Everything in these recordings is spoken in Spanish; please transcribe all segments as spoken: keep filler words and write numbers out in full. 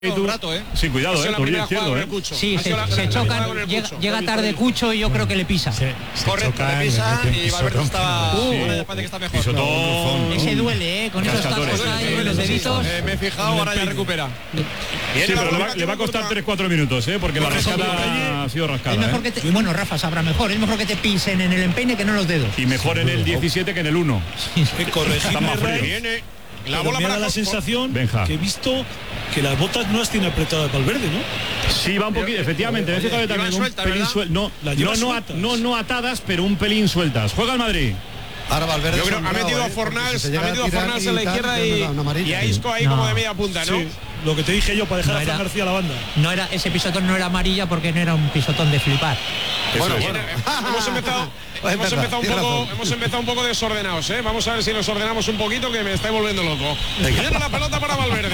Un rato, ¿eh? Sí, cuidado, eh, tobillo izquierdo, eh. Sí, se, se chocan, llega, llega tarde Cucho y yo creo que le pisa. Se, se Correcto, le pisa y Valverde estaba uh, sí. Parece que está mejor. Pisotón. Ese duele, eh, con esos tacos ahí en los deditos. Eh, me he fijado, ahora ya recupera. Sí, pero le va, le va a costar tres cuatro minutos, eh, porque la rascada ha sido rascada. Es mejor eh. que te, bueno, Rafa sabrá mejor, es mejor que te pisen en el empeine que no en los dedos. Y mejor en el diecisiete que en el uno. Está más frío. Viene. La bola me da la sensación Benja. que he visto que las botas no las tiene apretadas Valverde, ¿no? Sí, va un poquito, efectivamente. Oye, oye, también suelta, un pelín ¿verdad? suel, no, La no, no, sueltas. no, no atadas, pero un pelín sueltas. Juega el Madrid. Ahora Valverde Yo creo que ha metido a Fornals, ha metido a Fornals en la izquierda y, y a Isco ahí no. como de media punta, ¿no? Sí, lo que te dije yo para dejar No a Fran era- García a la banda. No era, ese pisotón no era amarilla porque no era un pisotón de flipar. Bueno, Bien, hemos empezado, Es hemos, verdad, empezado un tiene poco, razón. hemos empezado un poco desordenados, ¿eh? Vamos a ver si nos ordenamos un poquito, que me estáis volviendo loco. Viene la pelota para Valverde.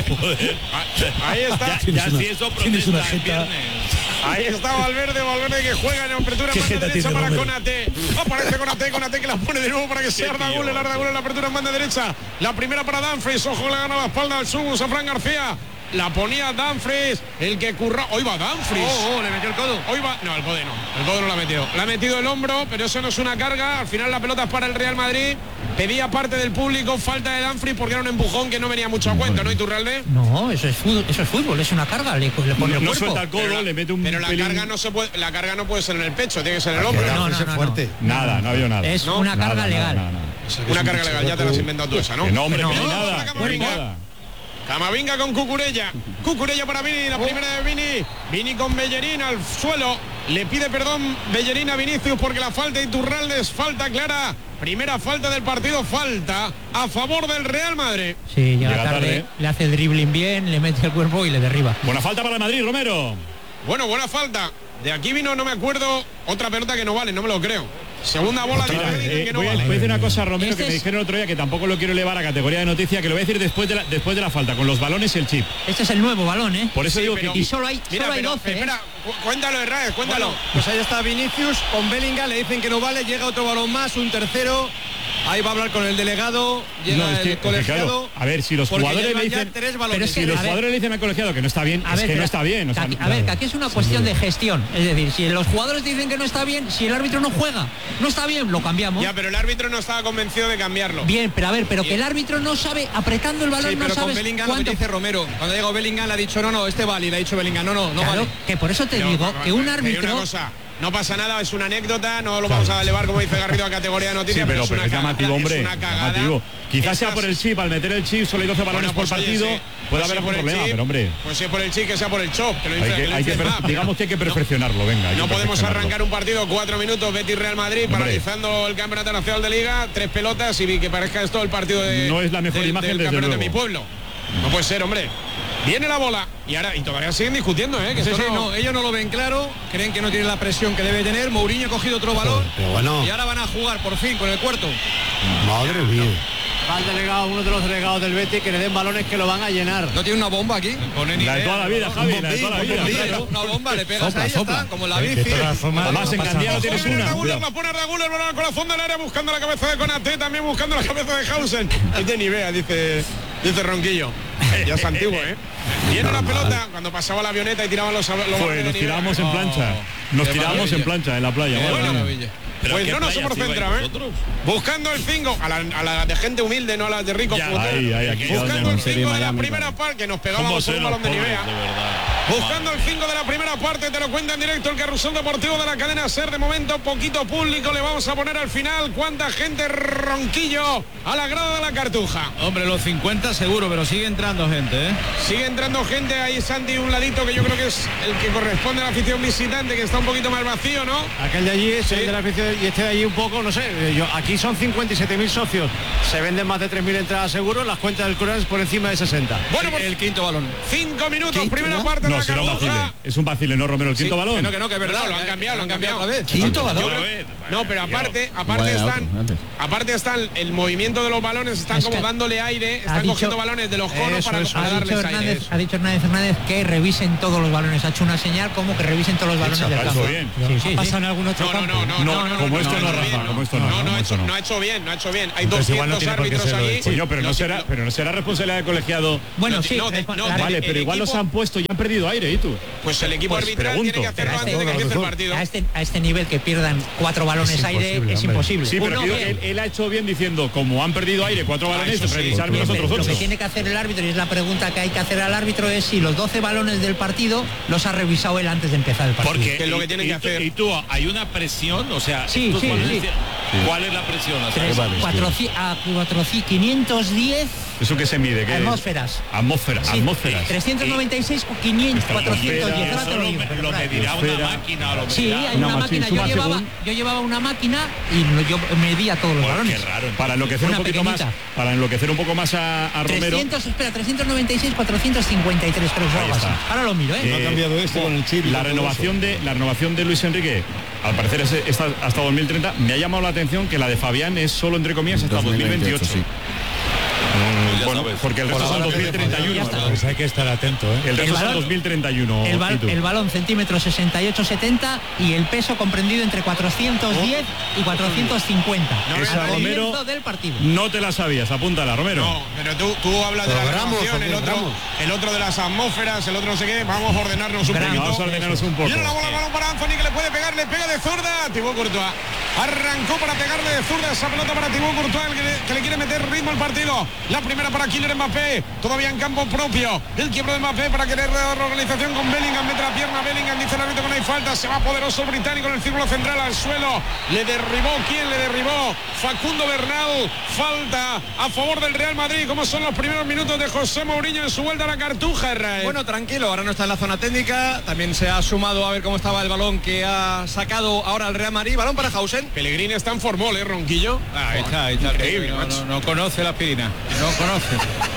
Ahí está. Tienes una, tienes una jeta. Ahí está Valverde, Valverde que juega en apertura ¿Qué banda jeta derecha tiene para Romero? Conate. Aparece Conate, Conate que la pone de nuevo para que sea Arda Güler, Arda Güler en la apertura en banda derecha. La primera para Dumfries, ojo, le gana la espalda al Subus a Fran García. La ponía Dumfries, el que curra. Hoy va Dumfries. Oh, oh, le metió el codo. Hoy va. No, el codo no. El codo no lo ha metido. Le ha metido el hombro, pero eso no es una carga. Al final la pelota es para el Real Madrid. Pedía parte del público falta de Dumfries porque era un empujón que no venía mucho a cuento, ¿no? Iturralde. No, eso es fútbol, eso es fútbol, es una carga, le, le pone No, el no cuerpo. suelta el codo, Pero la- le mete un Pero la pelín. carga no se puede, la carga no puede ser en el pecho, tiene que ser en el hombro. Era No, no, ese no, fuerte. Nada, no ha habido nada. Es No, una Nada, carga nada, legal. nada, nada. Una carga legal, ya te la has inventado tú esa, ¿no? Que no, hombre, No. que ni No, nada. Camavinga. Nada. Camavinga con Cucurella. Cucurella para Vini, la primera de Vini. Vini con Bellerín al suelo. Le pide perdón Bellerín a Vinicius porque la falta de Iturralde es falta clara. Primera falta del partido, falta a favor del Real Madrid. Sí, llega, Llega tarde, tarde. le hace el dribbling bien, le mete el cuerpo y le derriba. Buena falta para el Madrid, Romero. Bueno, buena falta. De aquí vino, no me acuerdo, otra pelota que no vale, no me lo creo. Segunda bola de Mira, Bellingham eh, que no voy, a, vale. voy a decir una cosa, Romero, Este que me es- dijeron el otro día que tampoco lo quiero elevar a categoría de noticia, que lo voy a decir después de la, después de la falta, con los balones y el chip. Este es el nuevo balón, ¿eh? Por eso Sí, digo pero- que... Y solo hay, Mira, solo hay pero, doce, ¿eh? espera, cu- cuéntalo, Herrera, cuéntalo. Bueno, pues ahí está Vinicius con Bellingham, le dicen que no vale, llega otro balón más, un tercero. Ahí va a hablar con el delegado, llega No, es que- el es que, colegiado. claro, a ver, si los porque jugadores llevan le ya dicen... tres Pero balones. es que- Si los a ver- jugadores le dicen al colegiado que no está bien, A es ver, que pero- no está bien. O sea, que aquí- a ver, que aquí es una cuestión de gestión. Es decir, si los jugadores dicen que no está bien, si el árbitro no juega, no está bien, lo cambiamos. Ya, pero el árbitro no estaba convencido de cambiarlo. Bien, pero a ver, pero que el árbitro no sabe, apretando el balón, Sí, no pero con sabes Bellingham lo que cuánto. dice Romero. Cuando llegó Bellingham le ha dicho, no, no, este vale, y le ha dicho Bellingham, no, no, no Claro, vale. que por eso te Pero, digo va, va, que un te digo árbitro. una cosa, no pasa nada, es una anécdota, no lo vamos a elevar como dice Garrido a categoría de Sí, noticias, pero, es pero una es cagada, llamativo, hombre. es una cagada. Llamativo. Quizás sea Estas- por el chip, al meter el chip solo hay doce balones Bueno, pues, por oye, partido, sí. puede Pues haber sí, por algún el problema, chip, pero hombre, Pues si es por el chip, que sea por el chop, que lo hay infla- que, lo hay que infla per- más, pero digamos que hay que perfeccionarlo, venga. hay que no podemos perfeccionarlo. arrancar un partido cuatro minutos Betis Real Madrid Hombre. paralizando el campeonato nacional de liga, tres pelotas y que parezca esto el partido de No es la mejor del- imagen, del desde campeonato de luego. mi pueblo. No puede ser, hombre. Viene la bola y ahora y todavía siguen discutiendo, ¿eh? Que Sí, esto sí, no- no, ellos no lo ven claro, creen que no tiene la presión que debe tener. Mourinho ha cogido otro balón Pero bueno, y ahora van a jugar por fin con el cuarto. madre mía. Va el delegado, uno de los delegados del Betis, que le den balones que lo van a llenar. ¿No tiene una bomba aquí? La de toda la vida, Javi, la de toda la vida. claro. Una bomba, le pegas ahí, ya está, como en la bici. Además, en Candiano tienes Viene una. Arda Güler, Cuidado. la pone Arda Güler, balón al corazón del área buscando la cabeza de Konaté, también buscando la cabeza de Hausen. Es de Nivea, dice, dice Ronquillo. Ya es antiguo, ¿eh? Viene la pelota cuando pasaba la avioneta y tiraban los, los balones Pues de nos Nivea. tirábamos en plancha. Nos qué tirábamos maravilla. en plancha en la playa. Qué madre mía. maravilla. Pues no nos hemos centrado, ¿eh? Buscando el cinco, a la, a la de gente humilde, no a la de ricos. Ya, putos. ahí, ahí, aquí Buscando donde el no sería cinco de la Miami, primera parte, que nos pegábamos por un balón de Nivea. Buscando el cinco de la primera parte, te lo cuenta en directo el Carrusel Deportivo de la cadena SER. De momento, poquito público le vamos a poner al final. ¿Cuánta gente, Ronquillo, a la grada de la Cartuja? Hombre, los cincuenta seguro, pero sigue entrando gente, ¿eh? Sigue entrando gente, ahí Santi un ladito que yo creo que es el que corresponde a la afición visitante, que está un poquito más vacío, ¿no? Aquel de allí es Sí. el de la afición y este de allí un poco, no sé. eh, Yo, aquí son cincuenta y siete mil socios. Se venden más de tres mil entradas seguro, las cuentas del Corán por encima de sesenta. Bueno, pues El quinto balón. cinco minutos, ¿Qué? primera ¿No? parte de No, la será un vacile. Cartuja. Es un vacile. Banfield, ¿no, Romero? El quinto Sí, balón. Que no, que no, que es verdad. No, lo han cambiado, lo han cambiado. otra vez. Quinto balón. Yo creo- No, pero aparte, aparte Vaya, están, otro, antes. aparte están el movimiento de los balones, están Es como que dándole aire, ha están dicho- cogiendo balones de los conos Eso, para, eso, para Ha dicho, darles aire. Hernández, eso. ha dicho Hernández Hernández que revisen todos los balones. Ha hecho una señal como que revisen todos los balones Hecho, del ha hecho campo. bien. Sí, sí, ¿Ha pasado sí. en algún otro No, no, campo? no, no, No, no, no, como no, esto no, no, ha hecho Rafa, bien, como esto no, no, como no ha esto hecho, no. no ha hecho bien, no ha hecho bien. Hay Entonces igual no doscientos tiene por qué árbitros ser lo de allí. Coño, pero no Los- será, pero no será responsabilidad del colegiado. Bueno, No, sí. no, es- no, la- Vale, el pero igual los equipo- han puesto y han perdido aire, ¿y tú? Pues el equipo Pues arbitral pregunto. tiene que hacerlo Pero antes de que este- empiece el partido. a, este, a este nivel que pierdan cuatro balones Es aire imposible, es hombre. imposible. Sí, pero Uno, digo bien. que él, él ha hecho bien diciendo, como han perdido aire cuatro balones, eso sí. revisarme los otros Lo ocho. que tiene que hacer el árbitro, y es la pregunta que hay que hacer al árbitro, es si los doce balones del partido los ha revisado él antes de empezar el partido. Porque Que es lo que y- tienen y que tú- hacer. Y tú, hay una presión, o sea, Sí, estos sí, balones sí. tienen- ¿cuál es la presión? O sea, Tres- vale, cuatroci- a cuatroci- quinientos diez ¿Eso qué se mide? ¿Qué es? atmósferas. Atmósfera, Sí, atmósferas. trescientos noventa y seis, quinientos, cuatrocientos diez. Ahora eso te lo lo, digo, me- pero lo claro. medirá una Esfera. máquina, lo Sí, medirá. hay Una una máquina, máquina. Yo suma llevaba, según- yo llevaba una máquina y lo- yo medía todos los Pues balones. qué raro. Para enloquecer Una un poquito más, pequeñita. para enloquecer un poco más a, a Romero. trescientos, espera, trescientos noventa y seis, cuatrocientos cincuenta y tres, creo que Ahí algo así. está. Ahora lo miro, ¿eh? Eh, No ha cambiado este con el chip y La todo renovación de la renovación de Luis Enrique, al parecer es esta- hasta dos mil treinta. Me ha llamado la atención que la de Fabián es solo entre comillas hasta dos mil veintiocho. sí. Pues ya Bueno, sabes. porque el resto son dos mil treinta y uno. Ya está. Pues hay que estar atento, ¿eh? El resto El son balón- dos mil treinta y uno. El, bal- Itu. el balón centímetro sesenta y ocho setenta y el peso comprendido entre cuatrocientos diez y cuatrocientos cincuenta. Esa, al Romero, comienzo del partido. No te la sabías, apúntala, Romero. No, pero tú, tú hablas de la Gramos, renovación, el ¿o qué? otro, Gramos. el otro de las atmósferas, el otro no sé qué. Vamos a ordenarnos un Gramos. Venga, vamos a poquito. ordenarnos un poco. Viene la bola, balón para Anthony que le puede pegar, le pega de zurda. Thibaut Courtois arrancó para pegarle de zurda esa pelota para Thibaut Courtois, el que le, que le quiere meter ritmo al partido. La primera para Kylian Mbappé, todavía en campo propio. El quiebro de Mbappé para querer dar la organización con Bellingham, mete la pierna Bellingham, dice el árbitro que no hay falta. Se va poderoso el británico en el círculo central al suelo. Le derribó, ¿quién le derribó? Facundo Bernal. Falta a favor del Real Madrid. ¿Cómo son los primeros minutos de José Mourinho en su vuelta a la Cartuja, Herrera? Bueno, tranquilo, ahora no está en la zona técnica. También se ha sumado a ver cómo estaba el balón que ha sacado ahora el Real Madrid. Balón para Hausen. Pellegrini está en formol, ¿eh, Ronquillo? Ahí está, ahí está. Increíble, no, macho. no, no conoce la aspirina. No conoce.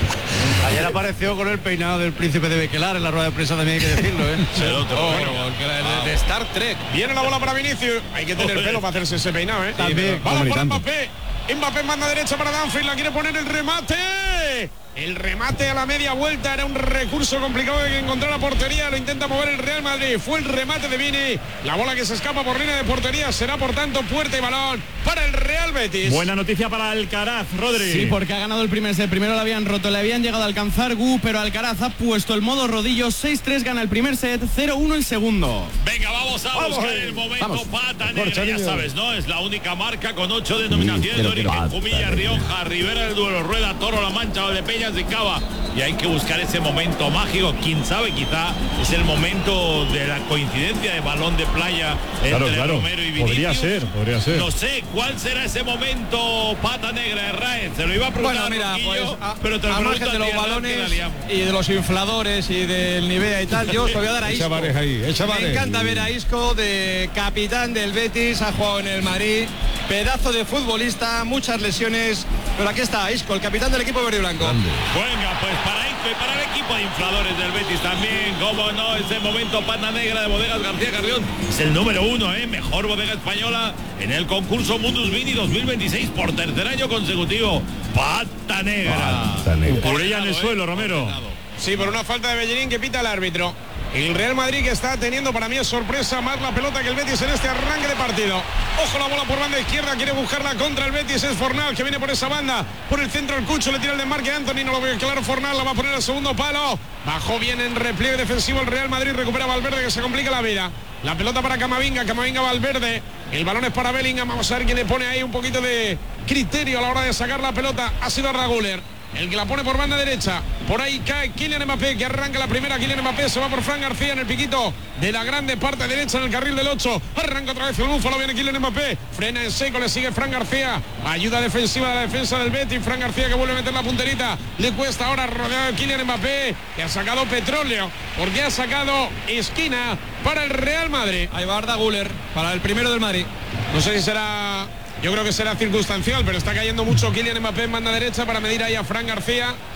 Ayer apareció con el peinado del príncipe de Bequelar en la rueda de prensa, también hay que decirlo, ¿eh? El otro, Oh, bueno, bueno, Porque la de, de Star Trek. Viene la bola para Vinicius. Hay que tener pelo para hacerse ese peinado, ¿eh? También. Balón Hombre, para tanto. Mbappé. Mbappé manda derecha para Danfield. La quiere poner el remate. El remate a la media vuelta era un recurso complicado de encontrar la portería. Lo intenta mover el Real Madrid. Fue el remate de Vini. La bola que se escapa por línea de portería será por tanto puerta y balón para el Real Betis. Buena noticia para Alcaraz, Rodri. Sí, porque ha ganado el primer set. Primero lo habían roto, le habían llegado a alcanzar Gu, pero Alcaraz ha puesto el modo rodillo. seis tres gana el primer set, cero uno el segundo. Venga, vamos a Vamos, buscar eh. el momento Vamos. pata Corcha, negra, ya niño. sabes, ¿no? Es la única marca con ocho denominaciones. quiero, de quiero. origen, Pata Jumilla, negra. Rioja, Rivera del Duero, Rueda, Toro, La Mancha, Valdepeñas y Cava. Y hay que buscar ese momento mágico. Quién sabe, quizá es el momento de la coincidencia de balón de playa entre Claro, claro. Romero y Vinicius. Podría ser, podría ser. No sé cuál será ese momento pata negra de Raez. Se lo iba a preguntar Bueno, mira, a Ronquillo, pues a, pero te lo a margen pregunto de a los ti, Hernán, balones que la liamos. y de los infladores y del Nivea y tal, yo os lo voy a dar a Isco. Echa bares ahí, echa Me bares. encanta ver a Isco, de capitán del Betis, ha jugado en el Madrid, pedazo de futbolista, muchas lesiones, pero aquí está Isco, el capitán del equipo verde y blanco. Venga, pues para Isco y para el equipo de infladores del Betis también, como no, ese momento pata negra de Bodegas García Carrión. Es el número uno, ¿eh? Mejor bodega española en el concurso Mundus Vini dos mil veintiséis por tercer año consecutivo. Pata negra. Cucurella en el Ordenado, suelo, ¿eh? Romero. Ordenado. Sí, por una falta de Bellerín que pita el árbitro. El Real Madrid que está teniendo para mí es sorpresa más la pelota que el Betis en este arranque de partido. Ojo la bola por banda izquierda, quiere buscarla contra el Betis, es Fornal que viene por esa banda, por el centro el Cucho, le tira el desmarque a Anthony, no lo ve claro Fornal, la va a poner al segundo palo. Bajó bien en repliegue defensivo el Real Madrid, recupera Valverde que se complica la vida. La pelota para Camavinga, Camavinga Valverde, el balón es para Bellingham, vamos a ver quién le pone ahí un poquito de criterio a la hora de sacar la pelota, ha sido Raguler. El que la pone por banda derecha. Por ahí cae Kylian Mbappé, que arranca la primera. Kylian Mbappé se va por Fran García en el piquito de la grande parte derecha en el carril del ocho. Arranca otra vez el búfalo, viene Kylian Mbappé. Frena en seco, le sigue Fran García. Ayuda defensiva de la defensa del Betis. Fran García que vuelve a meter la punterita. Le cuesta ahora rodeado de Kylian Mbappé, que ha sacado petróleo, porque ha sacado esquina para el Real Madrid. Ahí va Arda Güler para el primero del Madrid. No sé si será... Yo creo que será circunstancial, pero está cayendo mucho Kylian Mbappé en banda derecha para medir ahí a Fran García.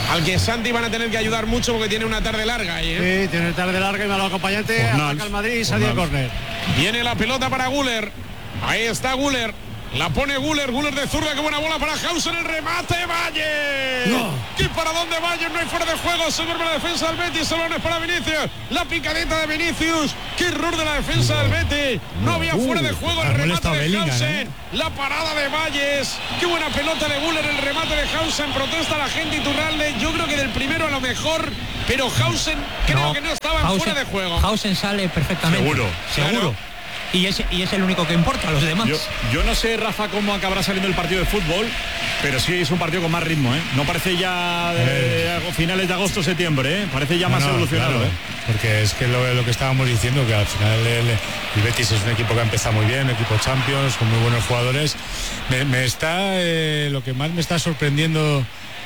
al que Santi van a tener que ayudar mucho porque tiene una tarde larga ahí, ¿eh? Sí, tiene tarde larga y malo acompañante. Ataca el Madrid y salía el córner. Viene la pelota para Güler. Ahí está Güler. La pone Güler, Güler de zurda, qué buena bola para Hausen, el remate, Valle. No. ¿Qué para dónde Valle? No hay fuera de juego, se duerme la defensa del Betis, solo es para Vinicius. La picadita de Vinicius, qué error de la defensa no. del Betis. No había uh, fuera de juego, el remate de Bellingham, Hausen. ¿eh? La parada de Valles, qué buena pelota de Güler, el remate de Hausen, protesta la gente Iturralde. Yo creo que del primero a lo mejor, pero Hausen creo no. que no estaba en fuera de juego. Hausen sale perfectamente. Seguro, seguro. Claro. Y es, y es el único que importa, los demás. Yo, yo no sé, Rafa, cómo acabará saliendo el partido de fútbol, pero sí es un partido con más ritmo, ¿eh? No parece ya de, eh. finales de agosto, septiembre, ¿eh? Parece ya no, más no, evolucionado, claro, ¿eh? Porque es que lo, lo que estábamos diciendo, que al final el, el Betis es un equipo que ha empezado muy bien, un equipo Champions, con muy buenos jugadores. Me, me está, eh, lo que más me está sorprendiendo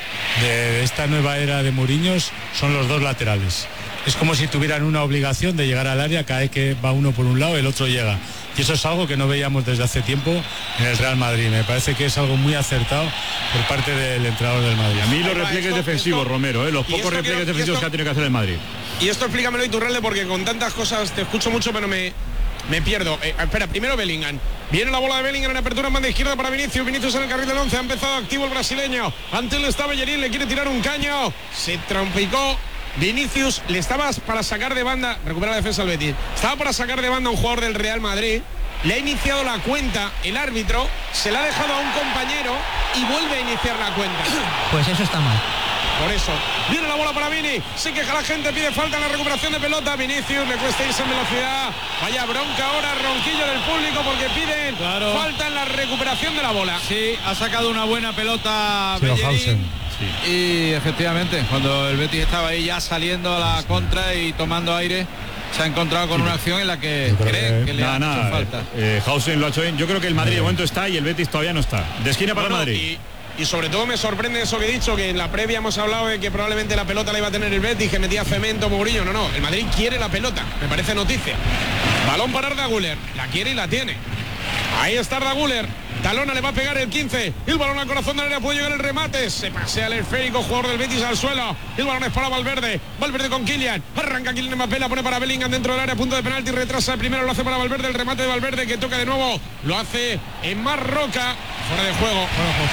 de esta nueva era de Mourinho son los dos laterales. Es como si tuvieran una obligación de llegar al área, cada vez que va uno por un lado, el otro llega. Y eso es algo que no veíamos desde hace tiempo en el Real Madrid. Me parece que es algo muy acertado por parte del entrenador del Madrid. A mí los repliegues esto, defensivos, esto, Romero, ¿eh? los pocos repliegues que, defensivos esto, que ha tenido que hacer el Madrid. Y esto explícamelo, Iturralde, porque con tantas cosas te escucho mucho, pero me, me pierdo. Eh, espera, primero Bellingham. Viene la bola de Bellingham en apertura en banda izquierda para Vinicius. Vinicius en el carril del once. Ha empezado activo el brasileño. Ante él está Bellerín, le quiere tirar un caño. Se trompicó. Vinicius le estaba para sacar de banda, recupera la defensa del Betis, estaba para sacar de banda a un jugador del Real Madrid, le ha iniciado la cuenta el árbitro, se la ha dejado a un compañero y vuelve a iniciar la cuenta. Pues eso está mal. Por eso, viene la bola para Vini, se queja la gente, pide falta en la recuperación de pelota, Vinicius le cuesta irse en velocidad, vaya bronca ahora, ronquillo del público porque piden claro. falta en la recuperación de la bola. Sí, ha sacado una buena pelota sí, Bellerín. Sí. Y efectivamente, cuando el Betis estaba ahí ya saliendo a la contra y tomando aire, se ha encontrado con una acción en la que cree que, que le ha hecho falta. Eh, Hausen lo ha hecho bien. Yo creo que el Madrid de momento está y el Betis todavía no está. De esquina para bueno, el Madrid. Y, y sobre todo me sorprende eso que he dicho, que en la previa hemos hablado de que probablemente la pelota la iba a tener el Betis, que metía cemento, Mourinho. No, no, el Madrid quiere la pelota, me parece noticia. Balón para Arda Güler, la quiere y la tiene. Ahí está Arda Güler. Talona le va a pegar el quince. El balón al corazón de la área, puede llegar el remate. Se pasea el esférico, jugador del Betis al suelo. El balón es para Valverde. Valverde con Kylian. Arranca Kylian Mbappé, la pone para Bellingham dentro del área, punto de penalti. Retrasa el primero, lo hace para Valverde. El remate de Valverde que toca de nuevo. Lo hace en Marroca. Fuera de juego.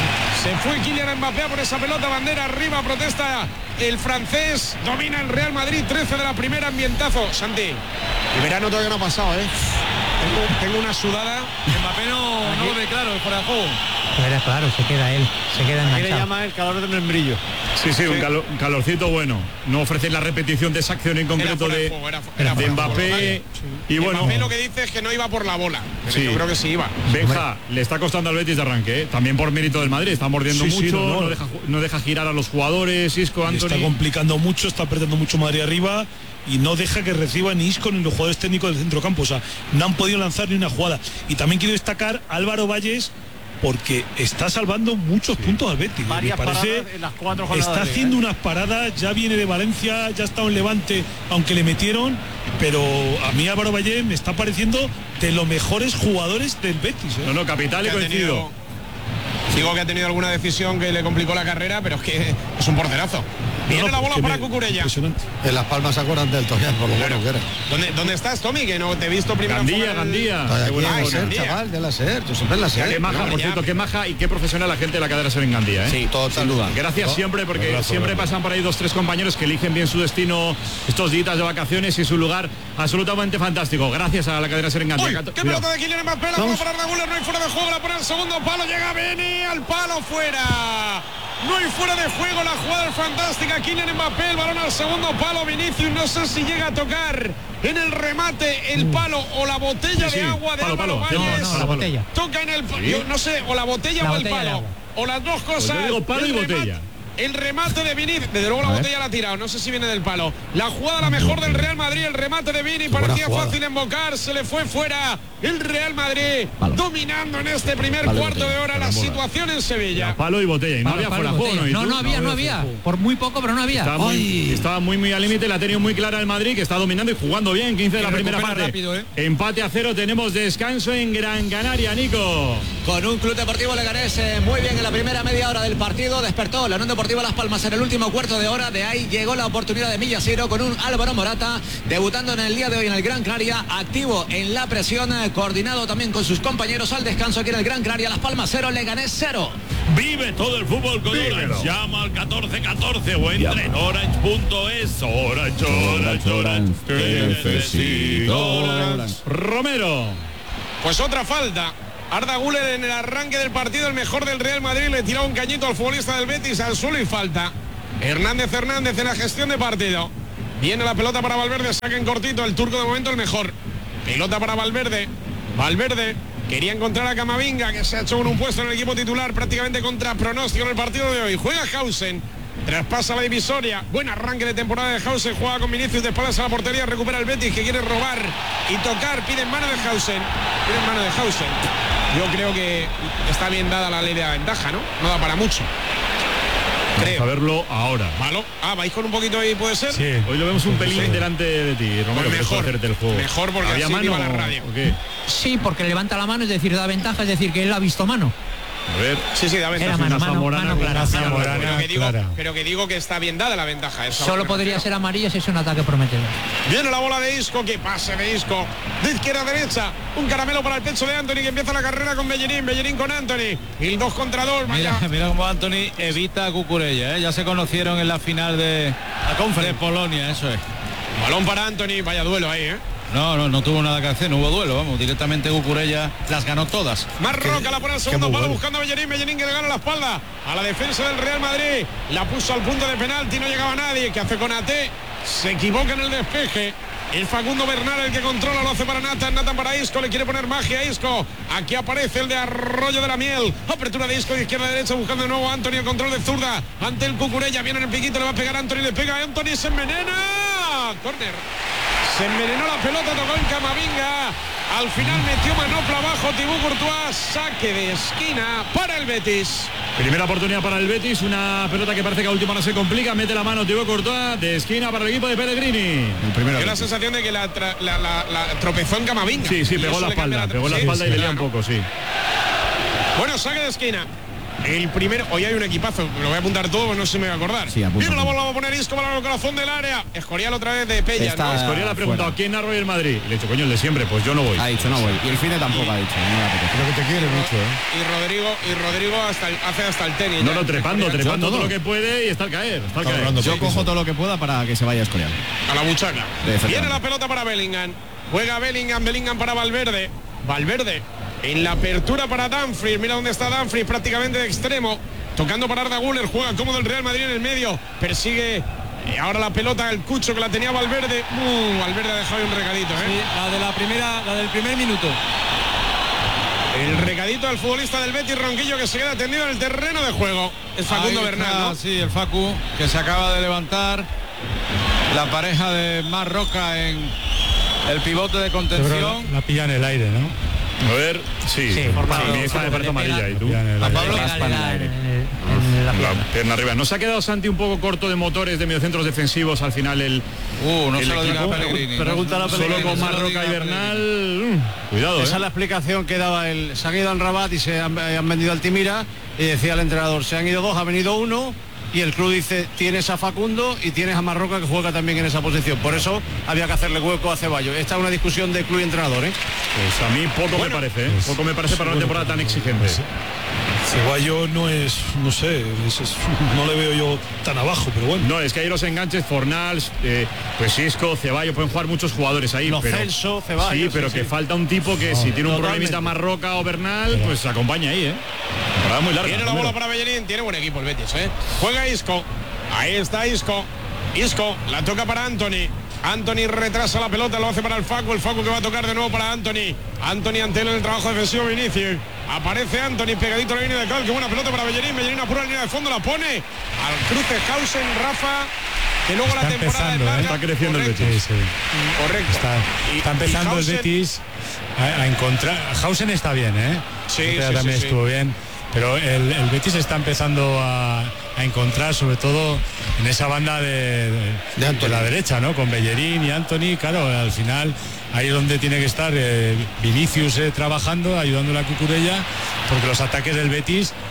Se fue Kylian Mbappé por esa pelota. Bandera arriba, protesta el francés. Domina el Real Madrid. trece de la primera, ambientazo. Santi. El verano todavía no ha pasado, ¿eh? Tengo, tengo una sudada. Mbappé no, no lo ve claro, es fuera de juego. Pero claro, se queda él, se queda enganchado. Aquí le llama el calor del membrillo. Sí, sí, sí. Un, calor, un calorcito bueno. No ofrecer la repetición de esa acción en concreto de, juego, era, era de Mbappé. Sí. Y bueno, Mbappé lo que dice es que no iba por la bola. Pero sí. Yo creo que sí iba. Benja, le está costando al Betis de arranque, ¿eh? También por mérito del Madrid. Está mordiendo sí, mucho, sí, no, no. No, deja, no deja girar a los jugadores. Isco, Anthony. Está complicando mucho, está perdiendo mucho Madrid arriba. Y no deja que reciba ni Isco ni los jugadores técnicos del centrocampo. O sea, no han podido lanzar ni una jugada. Y también quiero destacar a Álvaro Valles, porque está salvando muchos sí. puntos al Betis. Varias me parece, en las cuatro está haciendo ¿eh? unas paradas, ya viene de Valencia, ya ha estado en Levante, aunque le metieron, pero a mí Álvaro Valles me está pareciendo de los mejores jugadores del Betis. ¿eh? No, no, capital y coincido. Digo que ha tenido alguna decisión que le complicó la carrera, pero es que es un porterazo. Viene no, no, la bola para Cucurella. En Las Palmas se acuerdan del Toñán, por lo bueno que era. ¿Dónde, ¿Dónde estás, Tommy? Que no te he visto primero. Gandía, Gandía. Aquí en la SER, chaval, de la SER. Yo siempre en la SER. Qué maja, por cierto, qué maja y qué profesional la gente de la cadena SER en Gandía, ¿eh? Sí, todo, sin duda. Gracias ¿no? siempre, porque abrazo, siempre abrazo. Pasan por ahí dos, tres compañeros que eligen bien su destino estos días de vacaciones y su lugar absolutamente fantástico. Gracias a la cadena SER en Gandía. Uy, qué pelota de Kylian Mbappé, la bola para Arda Güler, no hay fuera de juego, la pone al segundo palo, llega Beni al palo, fuera. No hay fuera de juego, la jugada fantástica. Kylian Mbappé, el balón al segundo palo. Vinicius, no sé si llega a tocar en el remate el palo o la botella sí, sí. de agua de palo, Álvaro palo. Valles. No, no, la botella. Toca en el palo, ¿sí? no sé, o la botella la o el botella palo. O las dos cosas. Pues yo digo palo y remate, botella. El remate de Vini, desde luego la botella la ha tirado, no sé si viene del palo. La jugada la mejor del Real Madrid, el remate de Vini, parecía fácil embocar, se le fue fuera el Real Madrid, palo. dominando en este primer palo cuarto botella, de hora la situación en Sevilla. La palo y botella, y no palo, había palo, fuera juego, ¿no? No, no había, no había, por muy poco, pero no había. Estaba muy, estaba muy, muy al límite, la ha tenido muy clara el Madrid, que está dominando y jugando bien, quince de la primera parte. Rápido, ¿eh? Empate a cero, tenemos descanso en Gran Canaria, Nico. Con un Club Deportivo Leganés eh, muy bien en la primera media hora del partido, despertó la Unión Deportiva Deportiva Las Palmas en el último cuarto de hora. De ahí llegó la oportunidad de Millasero con un Álvaro Morata debutando en el día de hoy en el Gran Canaria, activo en la presión, coordinado también con sus compañeros al descanso aquí en el Gran Canaria. Las Palmas cero, Leganés cero. Vive todo el fútbol con Orange. Llama al catorce catorce o entre en orange punto es. Orange, Orange, Orange, que necesito Orange. Romero. Pues otra falta. Arda Güler en el arranque del partido, el mejor del Real Madrid, le tiró un cañito al futbolista del Betis al suelo y falta. Hernández Hernández en la gestión de partido. Viene la pelota para Valverde, saca en cortito, el turco de momento el mejor. Pelota para Valverde. Valverde quería encontrar a Camavinga, que se ha hecho con un puesto en el equipo titular prácticamente contra pronóstico en el partido de hoy. Juega Hausen, traspasa la divisoria. Buen arranque de temporada de Hausen, juega con Vinicius de espaldas a la portería, recupera el Betis que quiere robar y tocar, pide mano de Hausen. Pide mano de Hausen. Yo creo que está bien dada la ley de la ventaja, ¿no? No da para mucho. Creo. Vamos a verlo ahora. Malo. Ah, vais con un poquito ahí, ¿puede ser? Sí. Hoy lo vemos un pelín sí. delante de ti, Romero. Pues mejor, hacerte el juego. Mejor porque ¿había así mano la radio. ¿o qué? Sí, porque levanta la mano, es decir, da ventaja, es decir, que él ha visto mano. A ver. Sí, sí, da ventaja. Era mano, mano, Zamorana, mano clara. Zamorana, pero, que digo, clara. pero que digo que está bien dada la ventaja. Esa Solo podría ser amarilla si es un ataque prometedor. Viene la bola de Isco, que pase de Isco. De izquierda a derecha, un caramelo para el pecho de Anthony, que empieza la carrera con Bellerín. Bellerín con Anthony. Y el dos contra dos. Mira, mira cómo Anthony evita a Cucurella, ¿eh? Ya se conocieron en la final de la Conference de Polonia, eso es. Balón para Anthony, vaya duelo ahí, ¿eh? No, no, no tuvo nada que hacer, no hubo duelo, vamos, directamente Cucurella las ganó todas. Marroca la pone al segundo palo buscando a Bellerín, Bellerín que le gana la espalda a la defensa del Real Madrid, la puso al punto de penalti, no llegaba nadie, que hace con A T, se equivoca en el despeje. El Facundo Bernal el que controla, lo hace para Nathan, Nathan para Isco, le quiere poner magia a Isco. Aquí aparece el de Arroyo de la Miel. Apertura de Isco de izquierda a derecha, buscando de nuevo a Anthony, el control de zurda. Ante el Cucurella, viene en el piquito, le va a pegar a Anthony, le pega a Anthony, se envenena. Córner. Se envenenó la pelota, tocó en Camavinga. Al final metió manopla abajo Thibaut Courtois. Saque de esquina para el Betis. Primera oportunidad para el Betis, una pelota que parece que a última no se complica, mete la mano Thibaut Courtois de esquina para el equipo de Pellegrini. El primero. Dio la sensación de que la, tra, la, la, la tropezó en Camavinga. Sí, sí, pegó la espalda, pegó la espalda y le dio un poco, sí. Bueno, saque de esquina. El primero, hoy hay un equipazo, lo voy a apuntar todo, pues no sé si me voy a acordar. Sí, Viene la bola, va a poner Isco para el corazón del área. Escorial otra vez de Pella, Está ¿no? Escorial ha preguntado fuera. ¿Quién narra hoy el Madrid? Y le he dicho, coño, el de siempre, pues yo no voy. Ha dicho, no voy. Y el Fine tampoco y, ha dicho, no, creo que te quiere mucho, ¿eh? Y Rodrigo, y Rodrigo hasta el, hace hasta el tenis. No, no, trepando, trepando todo lo que puede y está al caer. Está al caer. Yo cojo todo lo que pueda para que se vaya a Escorial. A la buchaca. Viene la pelota para Bellingham. Juega Bellingham, Bellingham para Valverde. Valverde en la apertura para Dumfries. Mira dónde está Dumfries, prácticamente de extremo. Tocando para Arda Güler, juega cómodo el Real Madrid en el medio. Persigue eh, ahora la pelota, el Cucho que la tenía Valverde. Uh, Valverde ha dejado un recadito, ¿eh? Sí, la de la primera, la del primer minuto. El recadito del futbolista del Betis, Ronquillo, que se queda tendido en el terreno de juego. Es Facundo Bernal, ¿no? Sí, el Facu, que se acaba de levantar. La pareja de Marroca en el pivote de contención. La, la pilla en el aire, ¿no? A ver, sí, sí, por Pablo, sí, me parece amarilla. ¿Y tú? A Pablo la pierna arriba. ¿No se ha quedado Santi un poco corto de motores de mediocentros defensivos al final el Uh, no el se lo diga equipo? Pellegrini. Pregunta no, a Pellegrini. Solo con Marroca y Bernal. Uh, cuidado, Esa ¿eh? es la explicación que daba el. Se han ido al Rabat y se han, han vendido al Timira y decía el entrenador, se han ido dos, ha venido uno. Y el club dice, tienes a Facundo y tienes a Marroca que juega también en esa posición. Por eso había que hacerle hueco a Ceballos. Esta es una discusión de club y entrenador, ¿eh? Pues a mí poco bueno, me parece, ¿eh? Pues, poco me parece para una temporada tan exigente. Pues, Ceballos no es, no sé, es, es, no le veo yo tan abajo, pero bueno. No, es que hay los enganches, Fornals, eh, pues Isco, Ceballos, pueden jugar muchos jugadores ahí. Los pero, Celso, Ceballos. Sí, pero sí, que sí. falta un tipo que no, si tiene un totalmente. problemita Marroca o Bernal, pero, pues acompaña ahí, ¿eh? Temporada muy larga. Tiene la bola para Bellerín, tiene buen equipo el Betis, ¿eh? Juega Isco. Ahí está Isco. Isco la toca para Anthony. Anthony retrasa la pelota, lo hace para el Facu. El Facu que va a tocar de nuevo para Anthony. Anthony ante él en el trabajo defensivo Vinicius. Aparece Anthony pegadito a la línea de cal. Qué buena pelota para Bellerín. Bellerín apura la línea de fondo, la pone al cruce Hausen, Rafa. Que luego está la temporada empezando, larga, ¿eh? Está creciendo correcto. el Betis. Sí, sí. Correcto. Está, y, está empezando Hausen, el Betis a, a encontrar. Hausen está bien, ¿eh? Sí, sí también sí, estuvo sí. bien. Pero el, el Betis está empezando a, a encontrar, sobre todo en esa banda de, de, de la derecha, ¿no? Con Bellerín y Anthony, claro, al final ahí es donde tiene que estar eh, Vinicius eh, trabajando, ayudándole a Cucurella, porque los ataques del Betis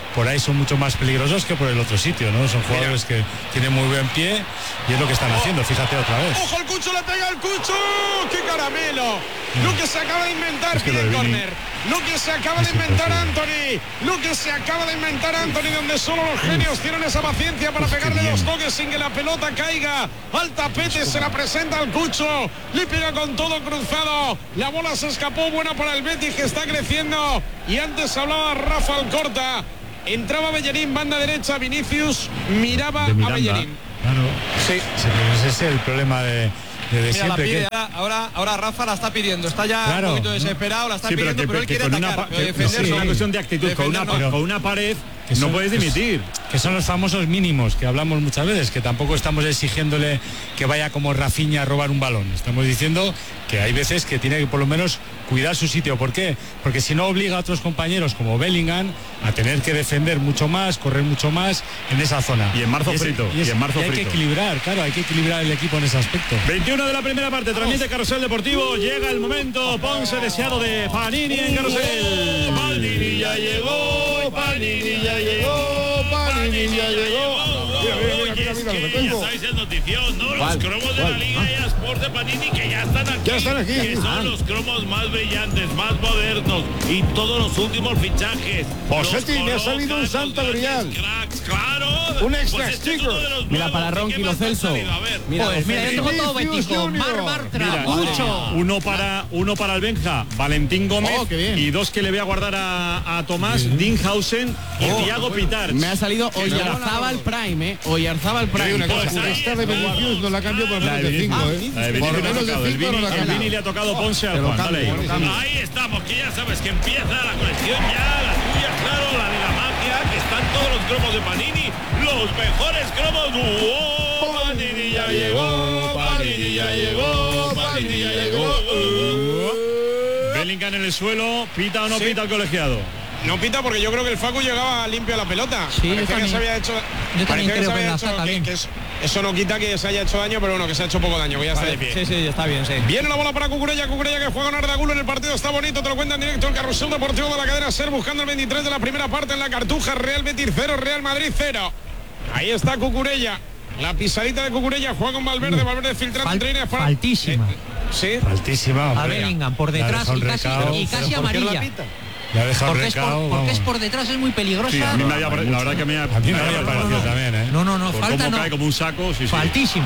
por ahí son mucho más peligrosos que por el otro sitio, ¿no? Son jugadores Mira. que tienen muy buen pie y es lo que están haciendo, fíjate otra vez. ¡Ojo, el Cucho le pega el Cucho! ¡Qué caramelo! Mm. Lo que se acaba de inventar, es que pide el córner. Lo que se acaba de inventar Anthony. Lo que se acaba de inventar Anthony, donde solo los genios tienen esa paciencia para pegarle dos toques sin que la pelota caiga al tapete. Se la presenta al Cucho. Le pega con todo cruzado. La bola se escapó, buena para el Betis, que está creciendo. Y antes hablaba Rafa Alcorta. Entraba Bellerín, banda derecha, Vinicius miraba a Bellerín. Claro. Sí. sí ese es el problema de... Mira, la pide, que... ahora, ahora Rafa la está pidiendo, está ya claro. un poquito desesperado, la está sí, pidiendo, pero, que, pero él quiere atacar, una, pero que, defender sí, es una cuestión de actitud, con una, pero, con una pared que no son, puedes dimitir. Que son los famosos mínimos que hablamos muchas veces, que tampoco estamos exigiéndole que vaya como Rafinha a robar un balón, estamos diciendo que hay veces que tiene que por lo menos cuidar su sitio. ¿Por qué? Porque si no obliga a otros compañeros como Bellingham a tener que defender mucho más, correr mucho más en esa zona. Y en marzo y es, frito. Y, es, y en marzo y hay frito. que equilibrar, claro, hay que equilibrar el equipo en ese aspecto. veintiuno de la primera parte, transmite Carrusel Deportivo. Llega el momento, Ponce deseado de Panini en Carrusel. Panini ya llegó, Panini ya llegó, Panini ya llegó. Mira, mira, mira, mira, mira, lo que tengo. Ya sabéis el notición, ¿no? Los cromos de la Liga y Sport de Panini que ya están aquí. Ya están aquí. Que son los cromos más brillantes, más modernos y todos los últimos fichajes. Posetti, me ha salido un santo grial. Cracks, claro. Un extra pues sticker. Nuevos, mira, para Ronqui Lo Celso. Mira, pues mira, yo tengo todo Betico. Mar Bartra, mucho. Uno para, uno para el Benja, Valentín Gómez. Oh, y dos que le voy a guardar a, a Tomás, sí. Dinhausen y oh, Thiago Pitar. Me ha salido Oyarzábal Prime, ¿eh? Oyarzábal Prime. Una cosa, pues esta de Vinicius no la cambio por menos de cinco, ¿eh? Por menos de cinco no la cambio. El Vini le ha tocado Ponce al Juan. Dale ahí. Ahí estamos, que ya sabes que empieza la colección ya, la tuya, claro, la de la magia, que están todos los cromos de Panini, los mejores cromos. ¡Oh! Panini ya llegó, Panini ya llegó, Panini ya llegó. Bellingham en el suelo, ¿pita o no sí. pita el colegiado? No pita porque yo creo que el Facu llegaba limpio a la pelota. Sí, Parecía que se había hecho. Yo también creo que, que, la hecho, saca que, bien. que eso, eso no quita que se haya hecho daño, pero bueno, que se ha hecho poco daño, que ya vale, está de pie. Sí, sí, está bien, sí. Viene la bola para Cucurella, Cucurella que juega en Ardagulo en el partido, está bonito, te lo cuenta en directo el Carrusel Deportivo de la cadena SER, buscando el veintitrés de la primera parte en la Cartuja. Real Betis cero, Real Madrid cero. Ahí está Cucurella. La pisadita de Cucurella, juega con Valverde, Valverde filtrando entre líneas para... Altísima. Sí. Altísima. A Bellingham por detrás y casi, y casi amarilla. La deja porque, recao, es por, porque es por detrás, es muy peligrosa. Sí, a mí me había, la verdad que me ha, a mí me había parecido no, no. también, ¿eh? No, no, no, por falta cómo no. cae como un saco, sí, sí. Faltísima.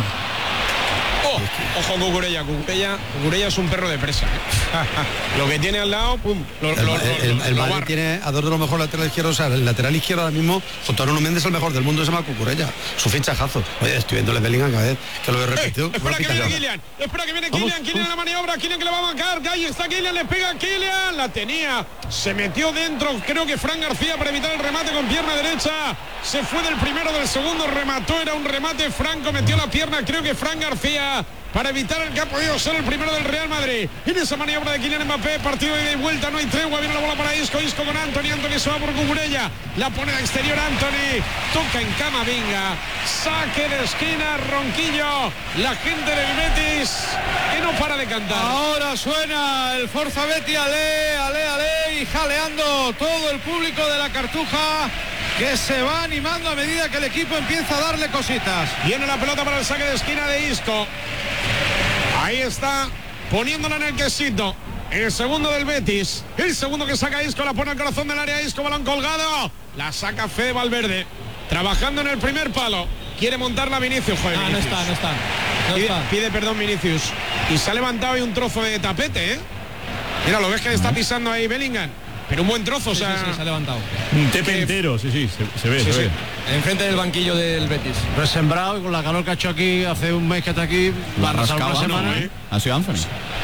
Oh, ojo Cucurella, Cucurella, Cucurella es un perro de presa. ¿eh? Lo que tiene al lado, pum. Lo, el lo, el, el, el Madrid tiene a dos de los mejores laterales izquierdos. O sea, el lateral izquierdo ahora mismo, junto a Nuno Méndez, el mejor del mundo, se llama Cucurella. Su fichajazo. Oye, estoy viéndole Bellingham cada vez que lo he repetido. Eh, espera que viene Kylian, espera que viene Kylian, Kylian la maniobra, Kylian que le va a marcar, ahí está Kylian, le pega a Kylian, la tenía, se metió dentro, creo que Fran García para evitar el remate con pierna derecha, se fue del primero, del segundo, remató, era un remate, Franco metió la pierna, creo que Fran García para evitar el que ha podido ser el primero del Real Madrid. En esa maniobra de Kylian Mbappé, partido de ida y vuelta, no hay tregua, viene la bola para Isco, Isco con Anthony, Anthony se va por Cucurella, la pone de exterior Anthony, toca en Camavinga, saque de esquina, Ronquillo, la gente del Betis que no para de cantar. Ahora suena el Forza Betis, ale, ale, ale, y jaleando todo el público de la Cartuja, que se va animando a medida que el equipo empieza a darle cositas. Viene la pelota para el saque de esquina de Isco. Ahí está, poniéndola en el quesito. El segundo del Betis. El segundo que saca Isco, la pone al corazón del área. Isco, balón colgado. La saca Fede Valverde. Trabajando en el primer palo. Quiere montarla Vinicius. Joder, ah, Vinicius. no está, no está. No pide, está. pide perdón Vinicius. Y se ha levantado ahí un trozo de tapete, ¿eh? Mira, lo ves que está pisando ahí Bellingham. Pero un buen trozo, sí, o sea... Sí, sí, se ha levantado. Un tepe entero, sí, sí, se, se ve, sí, se sí. ve. Enfrente del banquillo del Betis. Resembrado y con la calor que ha hecho aquí hace un mes que está aquí, va a arrasar una semana. ¿no, eh? Ha sido Anthony.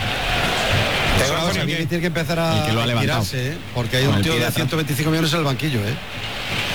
Pero vamos, a mí tiene que empezar a que lo ha tirarse, ¿eh? Porque hay un tío de ciento veinticinco millones en el banquillo, ¿eh?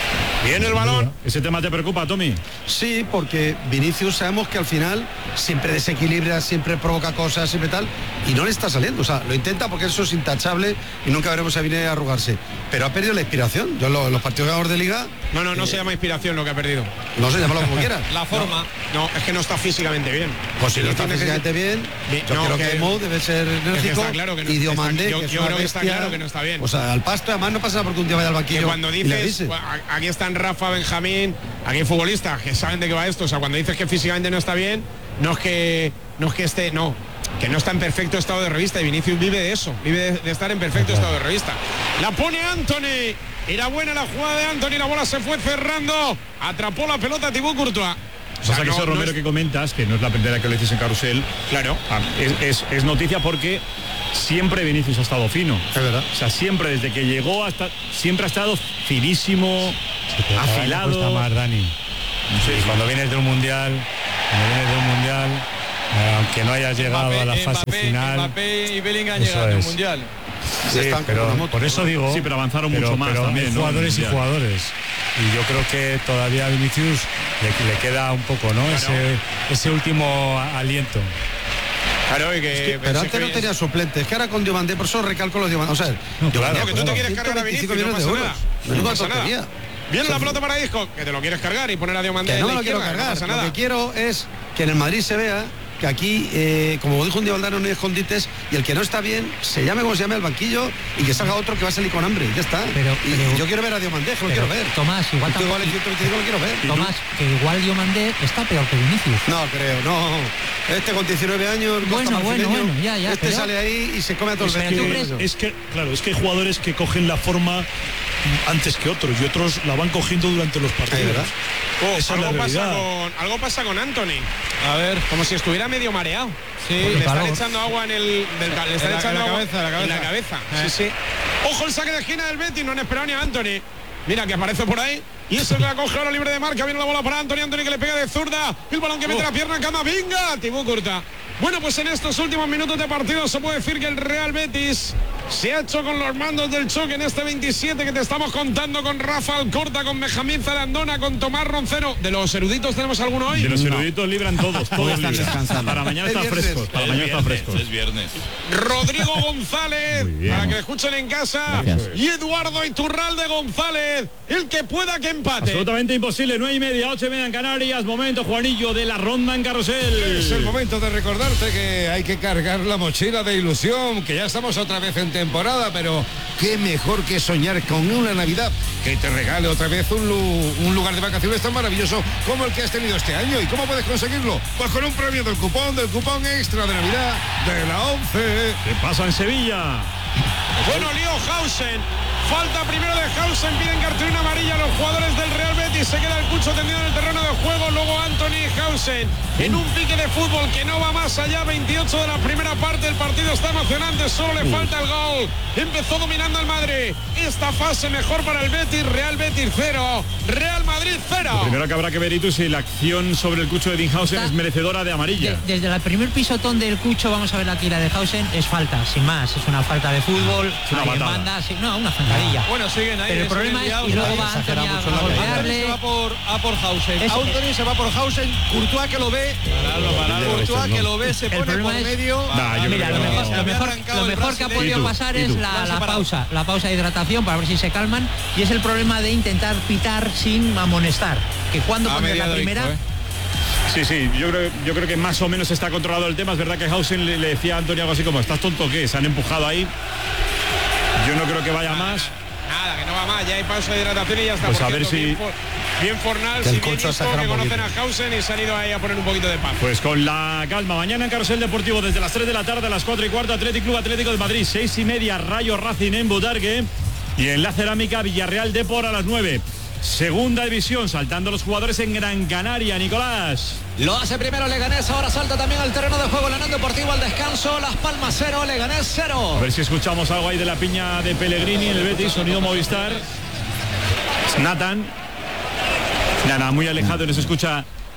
Viene el balón. ¿Ese tema te preocupa, Tommy? Sí, porque Vinicius sabemos que al final siempre desequilibra, siempre provoca cosas, siempre tal, y no le está saliendo. O sea, lo intenta porque eso es intachable y nunca veremos a Vinicius arrugarse. Pero ha perdido la inspiración. Yo los, los partidos ganadores de Liga... No, no, no eh, se llama inspiración lo que ha perdido. No sé, llámalo como quiera. La forma. No. no, es que no está físicamente bien. Pues si no está físicamente que... bien, yo no, creo que, que Mo debe ser enérgico. Es que claro que no, y Diomandé, yo, que es yo una creo bestia, que está claro que no está bien. O sea, al pasto, además no pasa nada porque un día vaya al banquillo. Que cuando dices, pues, aquí están Rafa, Benjamín, aquí hay futbolistas que saben de qué va esto. O sea, cuando dices que físicamente no está bien, no es que no es que esté, no, que no está en perfecto estado de revista. Y Vinicius vive de eso, vive de, de estar en perfecto estado de revista. La pone Antony. Era buena la jugada de Antony, la bola se fue cerrando, atrapó la pelota Thibaut Courtois. O sea, que ese Romero no es... que comentas, que no es la primera que le dices en Carrusel, claro, es, es, es noticia porque siempre Vinicius ha estado fino. Es verdad. O sea, siempre, desde que llegó hasta, siempre ha estado finísimo, sí, afilado. Cuesta más, Dani. Sí, sí. Cuando vienes de un mundial, cuando vienes de un mundial, eh, aunque no hayas llegado Mbappé, a la fase Mbappé, final. Mbappé y Bellingham llegaron al mundial. Sí, pero por eso digo, sí, pero avanzaron pero, mucho más pero también, ¿no? jugadores y jugadores. Y yo creo que todavía a Vinicius le, le queda un poco, ¿no? Claro. Ese, ese último aliento. Claro, y que, es que pero antes no tenía suplentes, es que ahora con Diomandé, por eso recalco los Diomandé. O sea, no, Diomandé, claro, que tú te quieres cargar a Vinicius, no pasa nada. No pasa nada. Viene la pelota para Isco, que te lo quieres cargar y poner a Diomandé. Que no me lo quiero cargar, lo que quiero es que en el Madrid se vea que aquí, eh, como dijo un día Valdano, no hay escondites, y el que no está bien, se llame como se llame al banquillo y que salga otro que va a salir con hambre, ya está. Pero, y pero, yo quiero ver a Diomandé, lo quiero ver. Tomás, igual tampoco, igual el ciento veinticinco lo quiero ver. Tomás, que igual Diomandé está peor que Vinicius. No creo, no. Este con diecinueve años, bueno, bueno, bueno, ya, ya. Este pero... sale ahí y se come a todos los vecinos. Es que, claro, es que hay jugadores que cogen la forma antes que otros y otros la van cogiendo durante los partidos. Oh, Esa algo, es la pasa con, algo pasa con Antony. A ver, como si estuviera medio mareado. Sí, le están calor. echando agua en el del, le están en echando la, en la agua cabeza, la cabeza. en la cabeza. Eh. Sí, sí. Ojo el saque de esquina del Betis, no han esperado ni a Antony. Mira que aparece por ahí. Y eso le acoge ahora libre de marca. Viene la bola para Antony. Antony que le pega de zurda. El balón que mete uh. la pierna en cama. ¡Venga! Thibaut Courtois. Bueno, pues en estos últimos minutos de partido se puede decir que el Real Betis se ha hecho con los mandos del choque en este veintisiete que te estamos contando con Rafa Alcorta, con Benjamín Zarandona, con Tomás Roncero. ¿De los eruditos tenemos alguno hoy? De los eruditos no. libran todos, todos están descansando. Para mañana están frescos, para mañana están frescos. Es viernes. Rodrigo González, para que le escuchen en casa. Gracias. Y Eduardo Iturralde González, el que pueda que empate. Absolutamente imposible, nueve y media, ocho y media en Canarias. Momento, Juanillo, de la ronda en Carrusel. Es el momento de recordarte que hay que cargar la mochila de ilusión, que ya estamos otra vez en temporada, pero qué mejor que soñar con una Navidad que te regale otra vez un, un lugar de vacaciones tan maravilloso como el que has tenido este año. ¿Y cómo puedes conseguirlo? Pues con un premio del cupón, del cupón extra de Navidad de la ONCE. ¿Qué pasa en Sevilla? Bueno, lío Hausen. Falta primero de Hausen, piden cartulina amarilla a los jugadores del Real Betis. Se queda el Cucho tendido en el terreno de juego. Luego Anthony Hausen en un pique de fútbol que no va más allá. veintiocho de la primera parte. El partido está emocionante. Solo le falta el gol. Empezó dominando el Madrid. Esta fase mejor para el Betis. Real Betis cero. Real Madrid cero. Lo primero que habrá que ver, Itu, si la acción sobre el Cucho de Dinhausen es merecedora de amarilla. De, desde el primer pisotón del Cucho, vamos a ver aquí la de Hausen, es falta, sin más. Es una falta de fútbol. Es una patada. Sí, no, una falta. Bueno, siguen ahí. Pero el problema es y luego va Anthony a golpearle. Se va por, a por Hausen. Eso, Anthony se va por Hausen. Courtois que lo ve. Paralo, paralo. Courtois que lo ve, se pone por es, medio. Nah, yo mira, lo mejor, lo mejor, lo mejor que ha podido pasar es la, la pausa. La pausa de hidratación para ver si se calman. Y es el problema de intentar pitar sin amonestar. Que cuando pones la primera... Rico, ¿eh? Sí, sí, yo creo, yo creo que más o menos está controlado el tema. Es verdad que Hausen le, le decía a Antonio algo así como, ¿estás tonto o qué? Se han empujado ahí. Yo no creo que vaya más. Nada, que no va más, ya hay pausa de hidratación y ya está. Pues por a ver cierto, si... Bien, for, bien Fornals y bien Isco, que conocen a Hausen y se han ido ahí a poner un poquito de paz. Pues con la calma, mañana en Carrusel Deportivo desde las tres de la tarde a las cuatro y cuarto, Athletic Club Atlético de Madrid, seis y media, Rayo Racing en Butarque, y en la Cerámica Villarreal Depor a las nueve. Segunda división, saltando los jugadores en Gran Canaria, Nicolás. Lo hace primero Leganés, ahora salta también al terreno de juego, Lanón Deportivo al descanso, Las Palmas cero, Leganés cero. A ver si escuchamos algo ahí de la piña de Pellegrini en el Betis, sonido Movistar. Nathan. Nada, muy alejado, no se escucha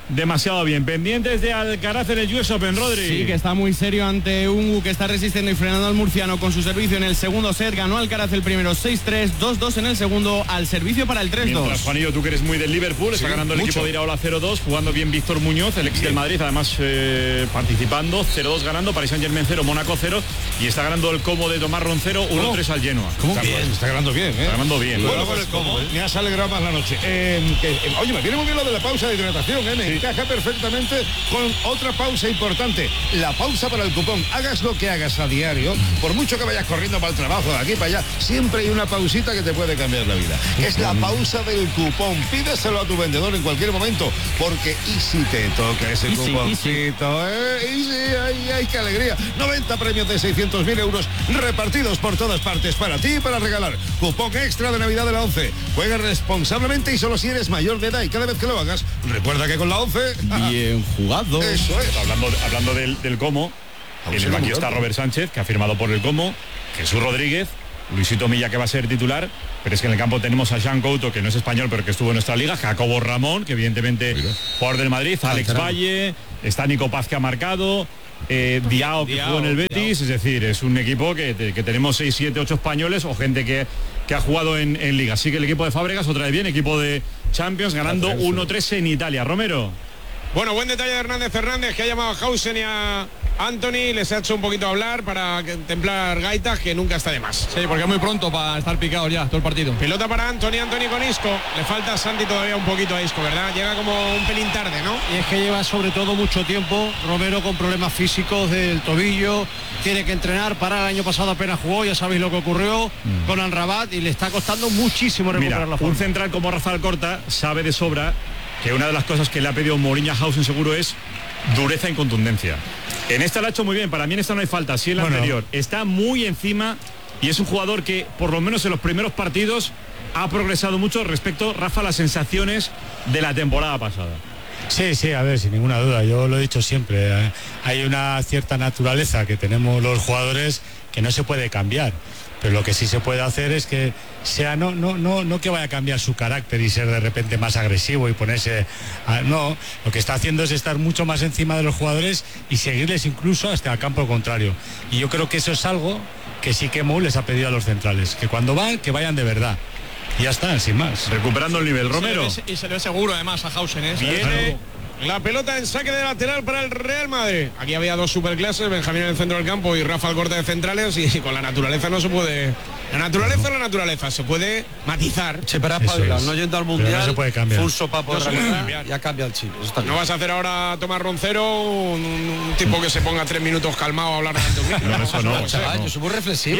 demasiado bien. Pendientes de Alcaraz en el U S Open, Rodri. Sí, que está muy serio ante un que está resistiendo y frenando al murciano con su servicio en el segundo set. Ganó Alcaraz el primero seis tres, dos dos en el segundo, al servicio para el tres dos. Mientras, Juanillo, tú que eres muy del Liverpool, sí, está ganando el mucho. Equipo de Iraola cero dos, jugando bien Víctor Muñoz, el ex del Madrid, además eh, participando, cero dos ganando, Paris Saint-Germain cero, Mónaco cero, y está ganando el Como de Tomás Roncero uno tres al Genoa. ¿Cómo? Está, bien. está ganando bien, ¿eh? Está ganando bien. Bueno, pues, como, me has alegrado más la noche. Eh, que, eh, oye, me viene muy bien lo de la pausa de hidratación, ¿eh? Me sí. encaja perfectamente con otra pausa importante, la pausa para el cupón. Hagas lo que hagas a diario, por mucho que vayas corriendo para el trabajo, de aquí para allá, siempre hay una pausita que te puede cambiar la vida. Es la pausa del cupón. Pídeselo a tu vendedor en cualquier momento, porque y si te toca ese easy, cuponcito, ¿eh? Easy, ay, ay, qué alegría. noventa premios de seiscientos mil euros repartidos por todas partes para ti y para regalar. Cupón extra de Navidad de la ONCE. Juega responsablemente y solo si eres mayor de edad, y cada vez que lo hagas, recuerda que con la ONCE... Bien jugado. Eso es. Hablando, hablando del, del Como, en el banquillo está Robert Sánchez, que ha firmado por el Como, Jesús Rodríguez, Luisito Milla, que va a ser titular, pero es que en el campo tenemos a Jean Couto, que no es español, pero que estuvo en nuestra liga, Jacobo Ramón, que evidentemente jugador del Madrid, Alex Valle, está Nico Paz, que ha marcado, eh, Diao, que Diao, jugó en el Betis, Diao. Es decir, es un equipo que, que tenemos seis, siete, ocho españoles o gente que, que ha jugado en, en liga. Así que el equipo de Fábregas, otra vez bien, equipo de Champions, ganando uno tres en Italia. Romero. Bueno, buen detalle de Hernández Hernández, que ha llamado a Hausen y a Anthony, les ha hecho un poquito hablar para templar gaitas, que nunca está de más. Sí, porque es muy pronto para estar picado ya todo el partido. Pelota para Anthony, Anthony con Isco. Le falta a Santi todavía un poquito a Isco, ¿verdad? Llega como un pelín tarde, ¿no? Y es que lleva sobre todo mucho tiempo Romero con problemas físicos del tobillo, tiene que entrenar, para el año pasado apenas jugó, ya sabéis lo que ocurrió mm. con Amrabat, y le está costando muchísimo recuperar Mira, la forma. Un central como Rafael Corta sabe de sobra que una de las cosas que le ha pedido Mourinho a Hausen seguro es dureza y contundencia. En esta lo ha hecho muy bien, para mí en esta no hay falta, sí en la bueno. anterior. Está muy encima y es un jugador que por lo menos en los primeros partidos ha progresado mucho respecto, Rafa, a las sensaciones de la temporada pasada. Sí, sí, a ver, sin ninguna duda, yo lo he dicho siempre, ¿eh? Hay una cierta naturaleza que tenemos los jugadores que no se puede cambiar. Pero lo que sí se puede hacer es que sea no no no no que vaya a cambiar su carácter y ser de repente más agresivo y ponerse a, no, lo que está haciendo es estar mucho más encima de los jugadores y seguirles incluso hasta el campo contrario. Y yo creo que eso es algo que sí que Mou les ha pedido a los centrales, que cuando van, que vayan de verdad. Y ya está, sin más. Recuperando el nivel, Romero. Se ve, y se le ve seguro además a Hausen, ¿eh? Viene la pelota en saque de lateral para el Real Madrid. Aquí había dos superclases, Benjamín en el centro del campo y Rafa Corta de centrales, y con la naturaleza no se puede... La naturaleza es la naturaleza, se puede matizar. Se para espabilar, no yendo al mundial, no se puede cambiar. Full sopa por no ya cambia el chip. No vas a hacer ahora Tomás Roncero, un, un tipo que se ponga tres minutos calmado a hablar de tu no, eso no, chaval, yo soy muy reflexivo.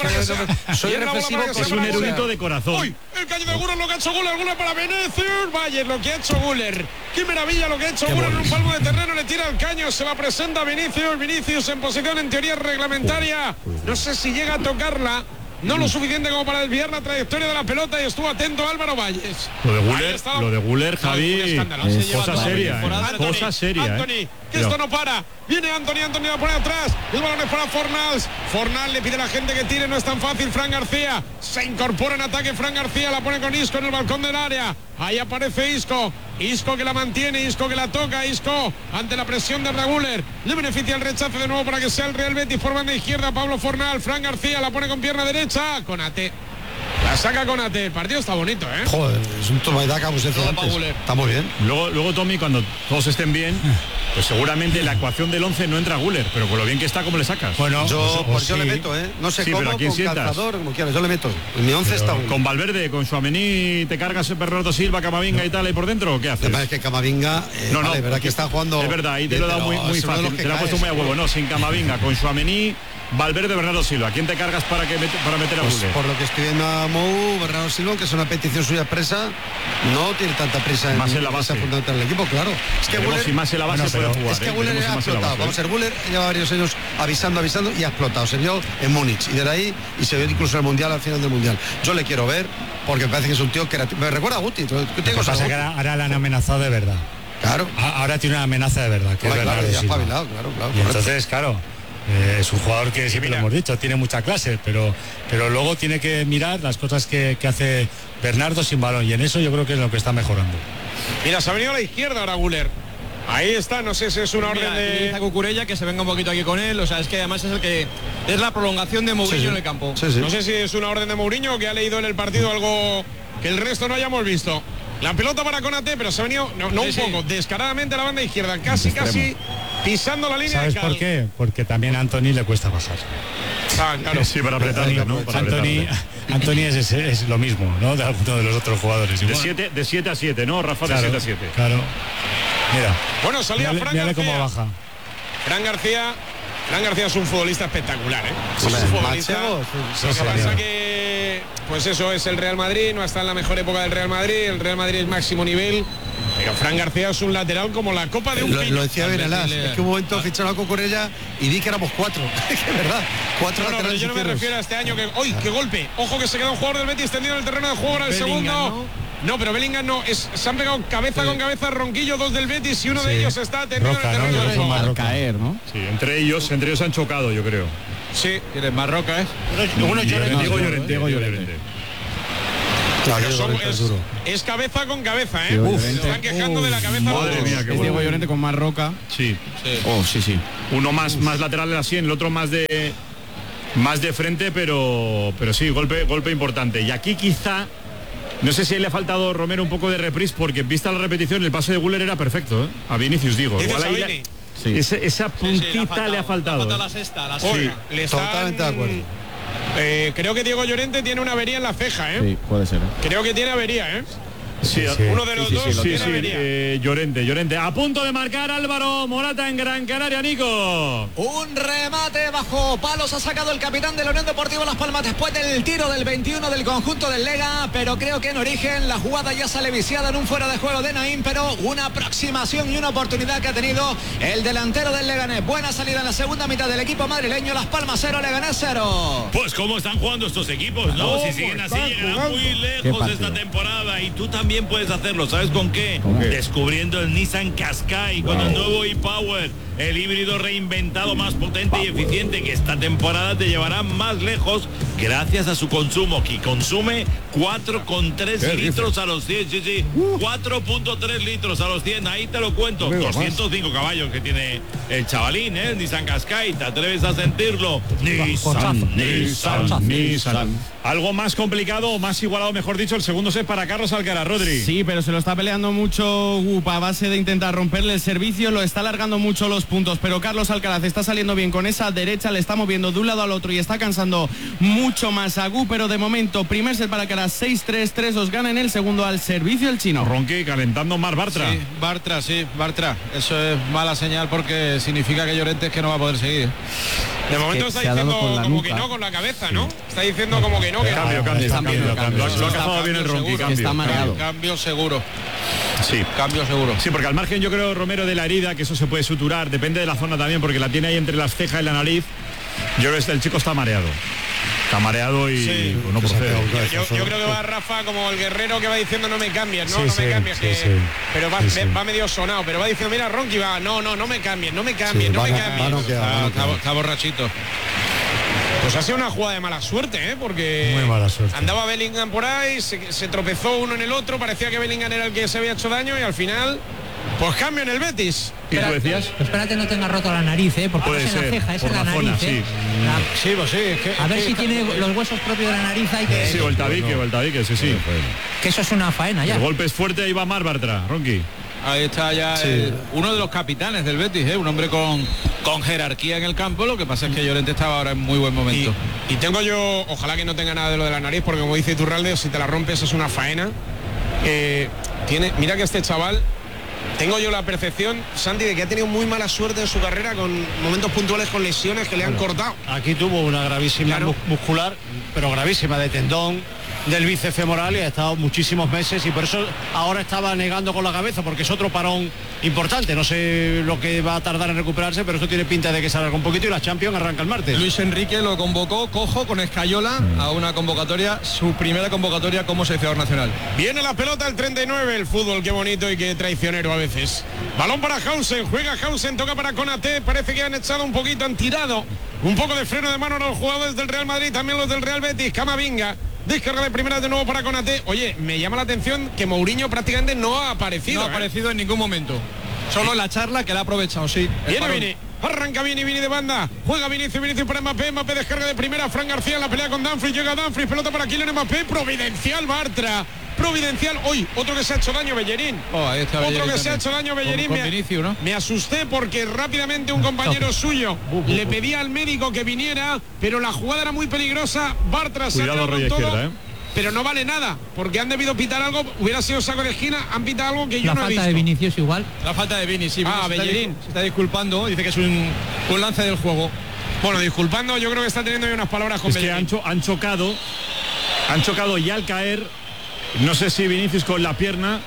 Soy reflexivo, es un erudito de corazón. Uy, el caño de Guller, lo que ha hecho Guller, Guller para Vinicius, vaya, lo que ha hecho Guller. Qué maravilla lo que ha hecho Guller en un palmo de terreno, le tira el caño, se la presenta a Vinicius, Vinicius en posición en teoría reglamentaria. No sé si llega a tocarla. No lo suficiente como para desviar la trayectoria de la pelota, y estuvo atento Álvaro Valles. Lo de Guller, lo de Guller, Javi, es cosa seria, eh, cosa seria. Anthony, eh. que esto no para. Viene Anthony, Anthony la pone atrás. El balón es para Fornals. Fornals le pide a la gente que tire, no es tan fácil. Fran García se incorpora en ataque. Fran García la pone con Isco en el balcón del área. Ahí aparece Isco. Isco que la mantiene, Isco que la toca. Isco ante la presión de Guller. Le beneficia el rechace de nuevo para que sea el Real Betis por banda izquierda. Pablo Fornals. Fran García la pone con pierna derecha. Conate. La saca Conate. El partido está bonito, ¿eh? Joder, es un toma y daca, como se decía antes. Está muy bien. Luego, luego Tommy, cuando todos estén bien, pues seguramente la ecuación del once no entra Guller, pero con lo bien que está, ¿cómo le sacas? Bueno, yo, pues, pues yo sí. le meto, ¿eh? No sé sí, cómo, con calzador, como quieras, yo le meto. En mi once está bien. Con Valverde, con Tchouaméni, te cargas Bernardo Silva, Camavinga no. y tal, ahí por dentro, ¿qué haces? Además es que Camavinga, eh, no, no, vale, verdad que está jugando... Es verdad, ahí te lo he dado muy, muy fácil, te lo he puesto muy a huevo. No, sin Camavinga, con Tchouaméni, Valverde, Bernardo Silva. ¿Quién te cargas para que met para meter a pues Guller? Por lo que estoy viendo a Mou, Bernardo Silva, que es una petición suya expresa, no tiene tanta prisa en, más en la base fundamental del equipo, claro. Es que Guller, si más en la base bueno, puede jugar, es que ¿eh? Guller ha explotado. Vamos a ver, Guller lleva varios años avisando, avisando y ha explotado. Se vio en Múnich y de ahí y se vio incluso en el Mundial, al final del Mundial. Yo le quiero ver porque me parece que es un tío que era, me recuerda a Guti. Lo que pasa que ahora, ahora le han amenazado de verdad. Claro. Ahora tiene una amenaza de verdad. Que Hola, es claro, ya espabilado, claro, claro. Y entonces, claro. Eh, es un jugador que siempre lo hemos dicho, tiene mucha clase, pero, pero luego tiene que mirar las cosas que, que hace Bernardo sin balón, y en eso yo creo que es lo que está mejorando. Mira, se ha venido a la izquierda ahora Guller. Ahí está, no sé si es una Mira, orden de... Utiliza Cucurella, que se venga un poquito aquí con él, o sea, es que además es el que es la prolongación de Mourinho Sí, sí. en el campo. Sí, sí. No sé si es una orden de Mourinho o que ha leído en el partido algo que el resto no hayamos visto. La pelota para Konaté, pero se ha venido, no, no Sí, un sí. poco, descaradamente a la banda izquierda, casi, casi pisando la línea ¿Sabes de cal. por qué? Porque también a Anthony le cuesta pasar. Ah, claro. Sí, para apretarle, ¿no? Para Anthony, apretarle. Anthony es, es, es lo mismo, ¿no? De alguno de los otros jugadores. De Igual. siete, de siete a siete, ¿no, Rafa? Claro, De siete a siete. Claro. Mira. Bueno, salía Mírale- Fran mírale García. cómo baja. Fran García, Fran García es un futbolista espectacular, ¿eh? Sí, es un sí. futbolista. Machego, sí, Lo sí, que pasa señor. que, pues eso es el Real Madrid, no está en la mejor época del Real Madrid, el Real Madrid es máximo nivel, pero Fran García es un lateral como la copa de un Lo, pino. lo decía Benelas, es que un momento ficharon a Cucurella y di que éramos cuatro. Es que es verdad, cuatro No, no, pero laterales yo no me izquierdos. refiero a este año que. ¡Uy, qué golpe! Ojo que se queda un jugador del Betis tendido en el terreno de juego ahora el Bellingham, segundo. No, pero Bellingham no, es, se han pegado cabeza con cabeza Ronquillo, dos del Betis y uno de Sí. ellos está tendido Roca, en el ¿no? terreno de Yo juego. creo que Al caer, ¿no? Sí, entre ellos, entre ellos han chocado, yo creo. Sí. ¿Quieres Marroca, eh? Uno Llorente. Diego No, Llorente. Diego Diego Llorente. Llorente. Pero son- es, es cabeza con cabeza, ¿eh? Diego Uf, Llorente. se están quejando de la cabeza. Madre los dos. mía, qué Es Diego bueno. Llorente con más roca. Sí. Oh, sí, sí. Uno más, más lateral de la sien, el otro más de más de frente, pero pero sí, golpe, golpe importante. Y aquí quizá, no sé si le ha faltado Romero un poco de reprise, porque vista la repetición, el pase de Güler era perfecto, ¿eh? A Vinicius digo. ¿Dices Igual a ahí Vini? le- ese- esa puntita le ha faltado. Le ha faltado ¿eh? la sexta, la Oye, sexta. le están- Totalmente de acuerdo. Eh, creo que Diego Llorente tiene una avería en la ceja, ¿eh? Sí, puede ser. ¿eh? Creo que tiene avería, ¿eh? Sí, Sí, Uno de los sí, dos sí, lo tiene sí, sí, avería. eh, Llorente, Llorente. A punto de marcar Álvaro Morata en Gran Canaria, Nico. Un remate bajo palos ha sacado el capitán de la Unión Deportiva Las Palmas después del tiro del veintiuno del conjunto del Lega, pero creo que en origen la jugada ya sale viciada en un fuera de juego de Naín, pero una aproximación y una oportunidad que ha tenido el delantero del Leganés. Buena salida en la segunda mitad del equipo madrileño, Las Palmas cero, Leganés cero. Pues cómo están jugando estos equipos, ¿no? Si siguen así llegarán muy lejos esta temporada y tú también puedes hacerlo. ¿Sabes con qué? Descubriendo el Nissan Qashqai con el nuevo e-Power, el híbrido reinventado más potente y eficiente que esta temporada te llevará más lejos gracias a su consumo, que consume cuatro coma tres litros a los cien, sí, sí, cuatro punto tres litros a los cien, ahí te lo cuento, doscientos cinco caballos que tiene el chavalín, ¿eh? El Nissan Qashqai, ¿te atreves a sentirlo? Nissan, Nissan, Nissan. Algo más complicado o más igualado, mejor dicho, el segundo set para Carlos Alcaraz, Rodri. Sí, pero se lo está peleando mucho Gupa a base de intentar romperle el servicio, lo está alargando mucho los puntos, pero Carlos Alcaraz está saliendo bien con esa derecha, le está moviendo de un lado al otro y está cansando mucho más a Gu, pero de momento, primer set para Alcaraz, seis tres, tres dos, gana en el segundo al servicio el chino. Ronque calentando más Bartra. Sí, Bartra, sí, Bartra. Eso es mala señal porque significa que Llorente es que no va a poder seguir. De momento que está se ha dado diciendo con la como nuca. que no con la cabeza, ¿no? Está diciendo como que no, que Cambio, cambio, Está cambio, bien, cambio. cambio. Lo ha cazado bien el Ronqui, seguro, cambio. está mareado. Cambio seguro. Sí. Cambio seguro. Sí, porque al margen yo creo, Romero, de la herida, que eso se puede suturar, depende de la zona también, porque la tiene ahí entre las cejas y la nariz. Yo creo que el chico está mareado. Está mareado y Sí. pues, no procede. Yo, yo creo que va Rafa como el guerrero que va diciendo no me cambies, no, Sí, no sí, me cambies, sí, que... sí. pero va, Sí, sí. va medio sonado, pero va diciendo, mira, Ronqui va, no, no, no me cambies, no me cambies, Sí, no va me no- va cambies. noqueado, va Está, noqueado. está- está borrachito. Pues ha sido una jugada de mala suerte, ¿eh? Porque Muy mala suerte. andaba Bellingham por ahí, se, se tropezó uno en el otro, parecía que Bellingham era el que se había hecho daño y al final, pues cambio en el Betis. ¿Y tú decías? Espérate no tenga roto la nariz, ¿eh? Porque Puede no es en ser, la ceja, es por en la, la nariz, zona, ¿eh? sí. La- Sí, pues sí, es que, a ver es si que- tiene los huesos propios de la nariz ahí, que, Sí, o el tabique, o el tabique, sí, sí. que eso es una faena ya. El golpe es fuerte, ahí va más Bartra, Ronqui. Ahí está ya Sí. el- uno de los capitanes del Betis, ¿eh? Un hombre con, con jerarquía en el campo. Lo que pasa es que Llorente estaba ahora en muy buen momento. Y, y tengo yo, ojalá que no tenga nada de lo de la nariz, porque como dice Iturralde, si te la rompes es una faena. Eh, tiene, mira que este chaval, tengo yo la percepción, Santi, de que ha tenido muy mala suerte en su carrera con momentos puntuales con lesiones que le han cortado. Aquí tuvo una gravísima Claro. mu- muscular, pero gravísima, de tendón del bíceps femoral y ha estado muchísimos meses y por eso ahora estaba negando con la cabeza porque es otro parón importante. No sé lo que va a tardar en recuperarse, pero esto tiene pinta de que se alarga un poquito y la Champions arranca el martes. Luis Enrique lo convocó cojo con Escayola a una convocatoria, su primera convocatoria como seleccionador nacional. Viene la pelota el treinta y nueve, el fútbol, qué bonito y qué traicionero a veces. Balón para Hausen, juega Hausen, toca para Konaté, parece que han echado un poquito, han tirado un poco de freno de mano a los jugadores del Real Madrid, también los del Real Betis, Camavinga. Descarga de primera de nuevo para Konaté. Oye, me llama la atención que Mourinho prácticamente no ha aparecido. No ha ¿eh? aparecido en ningún momento. Solo la charla que la ha aprovechado, sí. Viene Vini, arranca Vini, Vini de banda, juega Vinicius, Vinicius para Mbappé, Mbappé descarga de primera, Fran García en la pelea con Dumfries, llega Dumfries, pelota para Kylian Mbappé, providencial Bartra, providencial, hoy otro que se ha hecho daño, Bellerín, oh, ahí está otro Bellerín que se ha también. hecho daño, Bellerín, con, con Vinicius, ¿no? me asusté porque rápidamente un compañero suyo le pedía al médico que viniera, pero la jugada era muy peligrosa, Bartra se ha quedado con todo. Izquierda, ¿eh? Pero no vale nada, porque han debido pitar algo, hubiera sido saco de esquina, han pitado algo que yo la no he visto. La falta de Vinicius igual. La falta de Vini, sí. Ah, Bellerín. Se está disculpando, dice que es un, un lance del juego. Bueno, disculpando, yo creo que está teniendo unas palabras con Es que han, cho han chocado, han chocado y al caer, no sé si Vinicius con la pierna,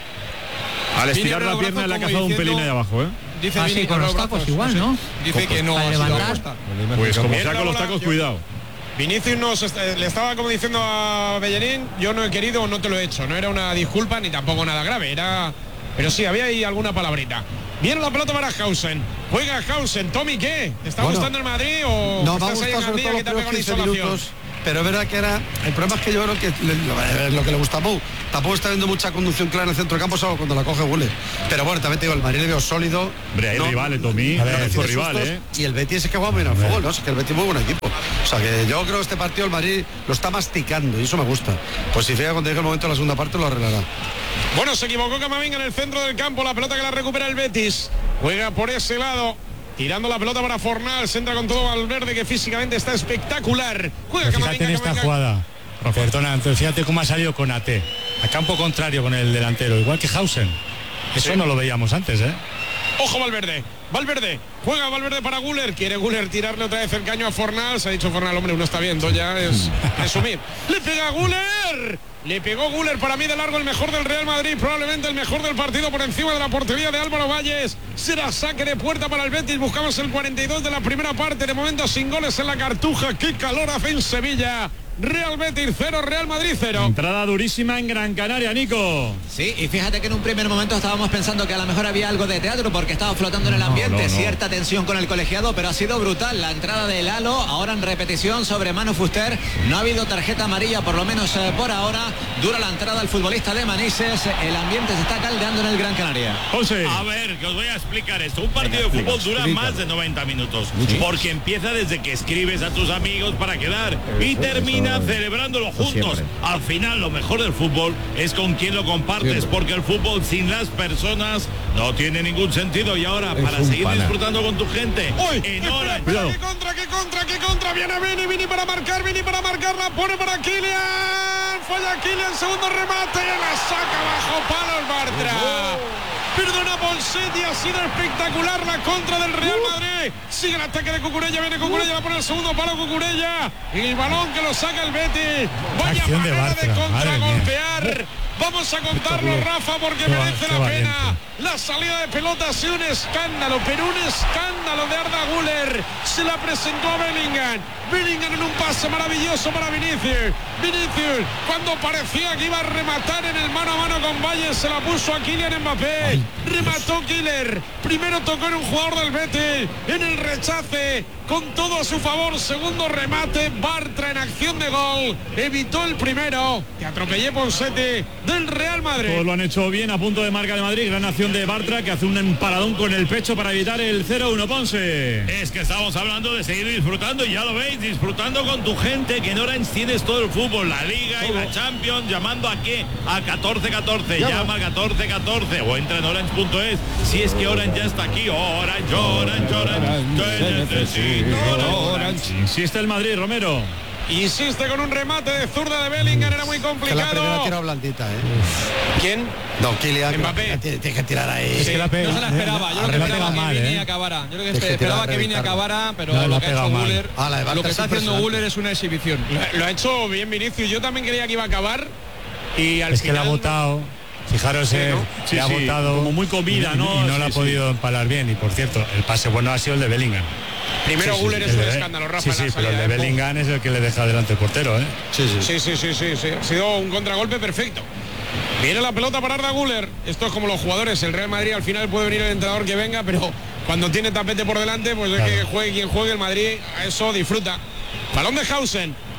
al estirar la pierna le ha cazado un pelín ahí abajo, ¿eh? Dice ah, Vini sí, con los tacos igual, ¿no? Dice que no ha sido. Pues como sea con los tacos, cuidado. Vinicius nos est le estaba como diciendo a Bellerín, yo no he querido o no te lo he hecho, no era una disculpa ni tampoco nada grave, era, pero sí había ahí alguna palabrita. Viene la pelota para Hausen, juega Hausen, Tommy, ¿qué? ¿Te está bueno, gustando el Madrid o no, estás ahí en Gandía que te ha pegado la insolación? Pero es verdad que era, el problema es que yo creo que le, lo que le gusta a Pau, tampoco está viendo mucha conducción clara en el centro de campo, salvo cuando la coge Guller. Pero bueno, también te digo, el Madrid le veo sólido. Hombre, hay no, rivales, Tommy, a ver, no rival, ¿eh? Y el Betis es que juega bien al fútbol, ¿no? Es que el Betis es muy buen equipo. O sea que yo creo que este partido el Madrid lo está masticando y eso me gusta. Pues si fija cuando llegue el momento de la segunda parte lo arreglará. Bueno, se equivocó Camavinga en el centro del campo, la pelota que la recupera el Betis. Juega por ese lado. Tirando la pelota para Fornal, se entra con todo Valverde que físicamente está espectacular. Juega Camavinga, fíjate en esta Camavinga. Jugada, Robertona, entonces fíjate cómo ha salido con A T, a campo contrario con el delantero, igual que Hausen. Eso sí. No lo veíamos antes, ¿eh? Ojo Valverde, Valverde, juega Valverde para Guller, quiere Guller tirarle otra vez el caño a Fornal, se ha dicho Fornal, hombre, uno está viendo, ya es resumir. Le pega Guller, le pegó Guller, para mí de largo el mejor del Real Madrid, probablemente el mejor del partido por encima de la portería de Álvaro Valles. Será saque de puerta para el Betis, buscamos el cuarenta y dos de la primera parte, de momento sin goles en la Cartuja, qué calor hace en Sevilla. Real Betis cero, Real Madrid cero. Entrada durísima en Gran Canaria, Nico. Sí, y fíjate que en un primer momento estábamos pensando que a lo mejor había algo de teatro porque estaba flotando en el ambiente, no, no, no. cierta tensión con el colegiado, pero ha sido brutal la entrada de Lalo, ahora en repetición sobre Manu Fuster. No ha habido tarjeta amarilla, por lo menos eh, por ahora. Dura la entrada al futbolista de Manises, el ambiente se está caldeando en el Gran Canaria. José. A ver, que os voy a explicar esto. Un partido Venga, de fútbol dura explica. más de noventa minutos, ¿Sí? porque empieza desde que escribes a tus amigos para quedar y termina celebrándolo juntos. Al final lo mejor del fútbol es con quien lo compartes, Siempre. porque el fútbol sin las personas no tiene ningún sentido. Y ahora, es para seguir pana. disfrutando con tu gente, ¡Uy! en hora. ¡Qué contra, qué contra, qué contra! Viene Vini, Vini para marcar, Vini para marcar, la pone para Kylian. Falla Kylian, segundo remate, la saca bajo palos Bartra. Oh. Perdona Ponseti, ha sido espectacular la contra del Real Madrid. Sigue el ataque de Cucurella, viene Cucurella, la pone el segundo palo Cucurella. Y el balón que lo saca el Betis. Vaya manera de, de contragolpear. Vamos a contarlo, Rafa, porque qué merece va, la pena. Valiente. La salida de pelota ha sido un escándalo, pero un escándalo de Arda Güler. Se la presentó a Bellingham. Bellingham en un pase maravilloso para Vinicius. Vinicius, cuando parecía que iba a rematar en el mano a mano con Valle, se la puso a Kylian Mbappé. Ay, remató Killer. Primero tocó en un jugador del Betis. En el rechace, con todo a su favor. Segundo remate, Bartra en acción de gol. Evitó el primero. Te atropellé, Ponseti, del Real Madrid. Todos lo han hecho bien, a punto de marca de Madrid. Gran acción de Bartra, que hace un emparadón con el pecho para evitar el cero uno. Ponce. Es que estamos hablando de seguir disfrutando, y ya lo veis, disfrutando con tu gente, que en Orange tienes todo el fútbol, la Liga y la Champions. ¿Llamando a qué? A catorce catorce. Llama a catorce catorce o entra en orange punto es. Si es que Orange ya está aquí. Orange, Orange, Orange. necesito Orange. Insiste el Madrid, Romero. Insiste con un remate de zurda de Bellingham, era muy complicado. Que la primera tira blandita, ¿eh? ¿Quién? No, Kylian. Mbappé. Tiene que tirar ahí. Sí, es que la no se la esperaba. Yo creo que esperaba mal, que Vini ¿eh? acabara. Yo creo que, que esperaba que Vini acabara, pero no, lo que ha hecho Güler, ah, lo que está haciendo Güler es una exhibición. Lo, lo ha hecho bien Vinicius. Yo también creía que iba a acabar. Y al es final... que la ha botado. Fijaros, eh, ¿no? sí, le ha sí, botado como muy comida, ¿no? Y, y no sí, la ha sí. podido empalar bien. Y por cierto, el pase bueno ha sido el de Bellingham. Primero sí, Güler sí, es un escándalo, Rafa. Sí, sí, pero el de Bellingham es el que le deja delante el portero, ¿eh? Sí sí. Sí, sí, sí, sí, sí. Ha sido un contragolpe perfecto. Viene la pelota para Arda Güler. Esto es como los jugadores. El Real Madrid al final puede venir el entrenador que venga, pero cuando tiene tapete por delante, pues claro. Es que juegue quien juegue, el Madrid a eso disfruta. Balón de Hausen.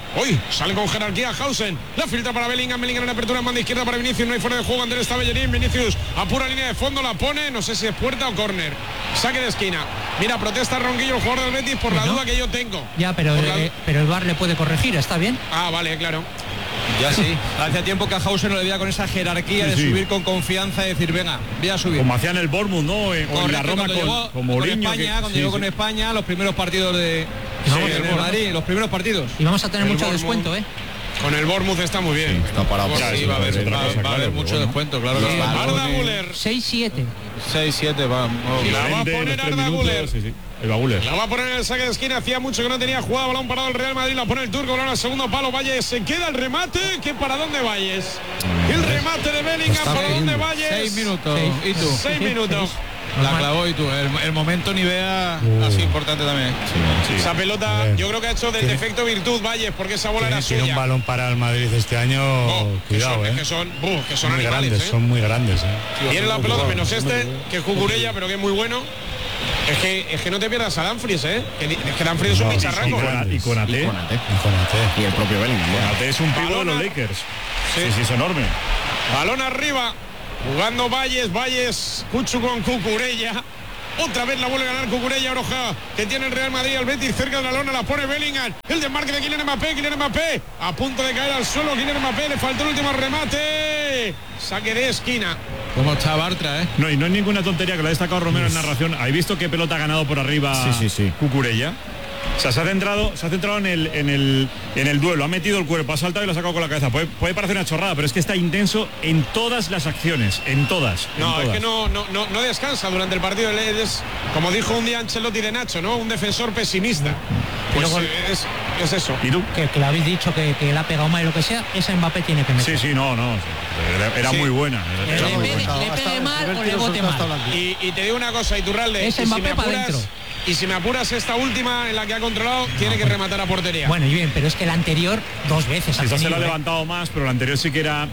Uy, sale con jerarquía Hausen. La filtra para Bellingham. Bellingham en la apertura en banda izquierda para Vinicius. No hay fuera de juego. Andrés está Bellerín. Vinicius a pura línea de fondo la pone. No sé si es puerta o córner. Saque de esquina. Mira, protesta Ronquillo, el jugador del Betis, por la ¿No? duda que yo tengo. Ya, pero, la... eh, pero el V A R le puede corregir, ¿está bien? Ah, vale, claro. Ya sí. Hace tiempo que a Hausen no le veía con esa jerarquía sí, de sí. subir con confianza y decir, venga, voy a subir. Como hacían el Bournemouth, ¿no? En, o en la Roma con, llegó, con Mourinho. con España, que, cuando sí, llegó sí. con España, los primeros partidos de Sí, sí, el en el Madrid, los primeros partidos. Y vamos a tener El mucho Bournemouth. descuento, ¿eh? Con el Bournemouth está muy bien. Está parado. Ya, sí, va a haber, otra va, cosa, va a haber claro, mucho bueno. descuento, claro. Sí, Arda Güler. seis siete. seis siete, va. Oh, Y la va a Llorente, poner los tres Arda minutos, Güler. sí, sí. El Güler. La va a poner en el saque de esquina. Hacía mucho que no tenía jugado. Balón parado el Real Madrid. La pone el turco. Balón al segundo palo. Valles se queda el remate. ¿Qué para dónde Valles? El remate de Bellingham. ¿Para dónde Valles? Seis minutos. Seis. ¿Y tú? Seis minutos. La clavó y tú. El, el momento Nivea Uh. así importante también. Sí. Esa pelota, yo creo que ha hecho del Tiene- defecto virtud Valles, porque esa bola era Tiene, tiene suya. un balón para el Madrid este año. Oh, que cuidado, son, eh. es que son, uh, que son muy animales, grandes, ¿eh? son muy grandes. Eh. Tiene la pelota menos este, que es Cucurella, pero que es muy bueno. Es que, es que no te pierdas a Dumfries, ¿eh? Que, es que Dumfries es un No, bicharraco. Y Konaté. Y Konaté. Y Konaté. Y el propio Bellingham. ¿no? Konaté es un pivo de Balona. los Lakers. Sí. Sí, sí, es enorme. Balón arriba, jugando Valles, Valles, Cuchu con Cucurella. Otra vez la vuelve a ganar Cucurella, Oroja, que tiene el Real Madrid, el Betis cerca de la lona, la pone Bellingham. El desmarque de Kylian Mbappé, Kylian Mbappé, a punto de caer al suelo, Kylian Mbappé, le faltó el último remate. Saque de esquina. ¿Cómo está Bartra, eh? No, y no es ninguna tontería, que lo ha destacado Romero en narración. ¿Habéis visto qué pelota ha ganado por arriba Sí, sí, sí. Cucurella? O sea, se ha centrado, se ha centrado en el, en el, en el duelo, ha metido el cuerpo, ha saltado y lo ha sacado con la cabeza. Puede, puede parecer una chorrada, pero es que está intenso en todas las acciones, en todas. en No, es todas. que no, no, no, no descansa durante el partido. Es, como dijo un día Ancelotti de Nacho, ¿no? Un defensor pesimista. Pues luego- es, es eso. ¿Y tú? Que, que le habéis dicho que, que le ha pegado mal y lo que sea, ese Mbappé tiene que meter. Sí, sí, no, no. Era, era Sí. muy buena. Le, Era le muy pegue, buena. le pegue mal o le bote mal. Y, y te digo una cosa, Iturralde. Ese y si Mbappé me pa' apuras- dentro. Y si me apuras esta última en la que ha controlado, tiene que rematar a portería. Bueno, y bien, pero es que el anterior dos veces ha Esa se la tenido, ha ¿eh? levantado más, pero la anterior sí que era,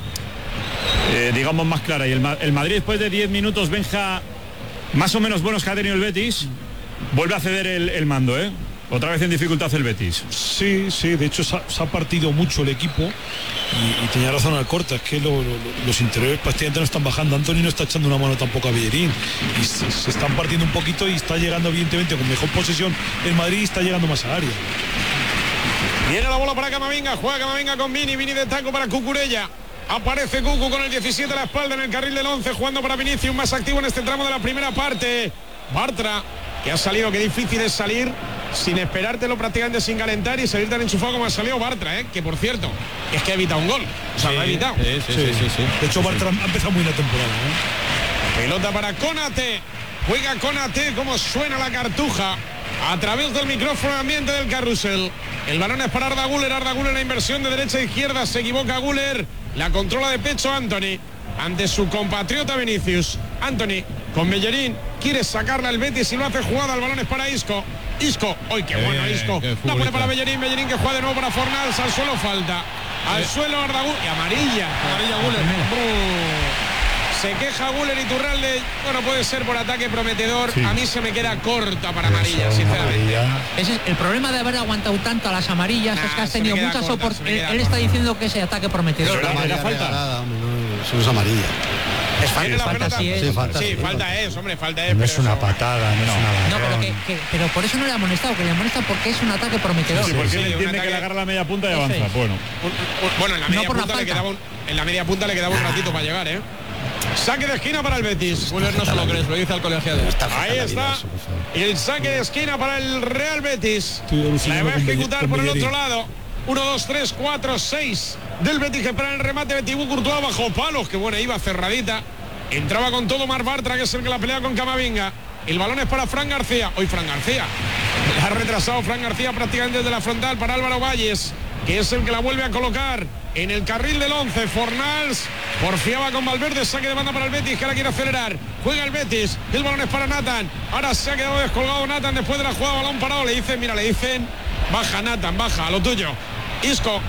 eh, digamos, más clara. Y el, Ma- el Madrid, después de diez minutos, Benja, más o menos buenos que ha tenido el Betis, vuelve a ceder el, el mando, ¿eh? Otra vez en dificultad el Betis. Sí, sí, de hecho se ha, se ha partido mucho el equipo y, y tenía razón Alcorta, es que lo- lo- los interiores prácticamente no están bajando. Antonio no está echando una mano tampoco a Bellerín y se, se están partiendo un poquito y está llegando evidentemente con mejor posesión el Madrid y está llegando más al área. Viene la bola para Camavinga, juega Camavinga con Vini, Vini de taco para Cucurella. Aparece Cucu con el diecisiete a la espalda en el carril del once, jugando para Vinicius, más activo en este tramo de la primera parte. Bartra, que ha salido, qué difícil es salir sin esperártelo, prácticamente sin calentar y salir tan enchufado como ha salido Bartra, ¿eh? Que por cierto, es que ha evitado un gol. O sea, lo ha evitado. Sí, sí, sí, sí, sí. De hecho Bartra ha empezado muy la temporada, ¿eh? Pelota para Konaté. Juega Konaté, como suena la cartuja. A través del micrófono ambiente del carrusel. El balón es para Arda Güler. Arda Güler, la inversión de derecha a izquierda. Se equivoca Güler. La controla de pecho Anthony. Ante su compatriota Vinicius. Anthony con Bellerín. Quiere sacarla el Betis y lo hace jugada. El balón es para Isco. Isco. ¡Ay, qué, Qué bueno bien, Isco! qué La pone futbolista. para Bellerín. Bellerín que juega de nuevo para Fornals. Al suelo falta. Al suelo Arda Güler. Y amarilla. Amarilla Güler. Brr. Se queja Güler y Turralde. Bueno, puede ser por ataque prometedor. Sí. A mí se me queda corta para amarilla, Eso, sinceramente. amarilla. Ese es el problema de haber aguantado tanto a las amarillas, Nah, es que has se me tenido queda muchas corta, se me oportunidades. queda Él, él está corta. diciendo que ese ataque prometedor. Pero era- Amarilla era falta. regalada, hombre, no, eso no es amarilla. Es falta, Tiene la falta pelota. sí es. Sí, falta, Sí, sí, falta falta. es, hombre, falta es. No pero es una eso- patada, no, es una No, pero, agarrón. que, que- pero por eso no le ha amonestado, que le amonesta porque es un ataque prometedor. Sí, porque sí, él un entiende ataque- que le agarra la media punta y Eso avanza. es. Bueno, Un- un- Bueno, en la No media por la punta le falta. quedaba un, en la media punta le quedaba un ratito para llegar, ¿eh? Saque de esquina para el Betis. Güler no se lo crees, lo dice al colegiado. Ahí está. Y el saque de esquina para el Real Betis. Estoy La alucinando va a con Belle- ejecutar con por el Bellerín. otro lado. uno, dos, tres, cuatro, seis del Betis que espera el remate. Betibú Courtois bajo palos. Que buena iba, cerradita. Entraba con todo Mar Bartra, que es el que la pelea con Camavinga. El balón es para Fran García. Hoy Fran García. Ha retrasado Fran García prácticamente desde la frontal para Álvaro Valles, que es el que la vuelve a colocar en el carril del once. Fornals porfiaba con Valverde, saque de banda para el Betis, que ahora quiere acelerar. Juega el Betis, el balón es para Nathan. Ahora se ha quedado descolgado Nathan después de la jugada, balón parado. Le dicen, mira, le dicen, baja Nathan, baja, a lo tuyo. Isco,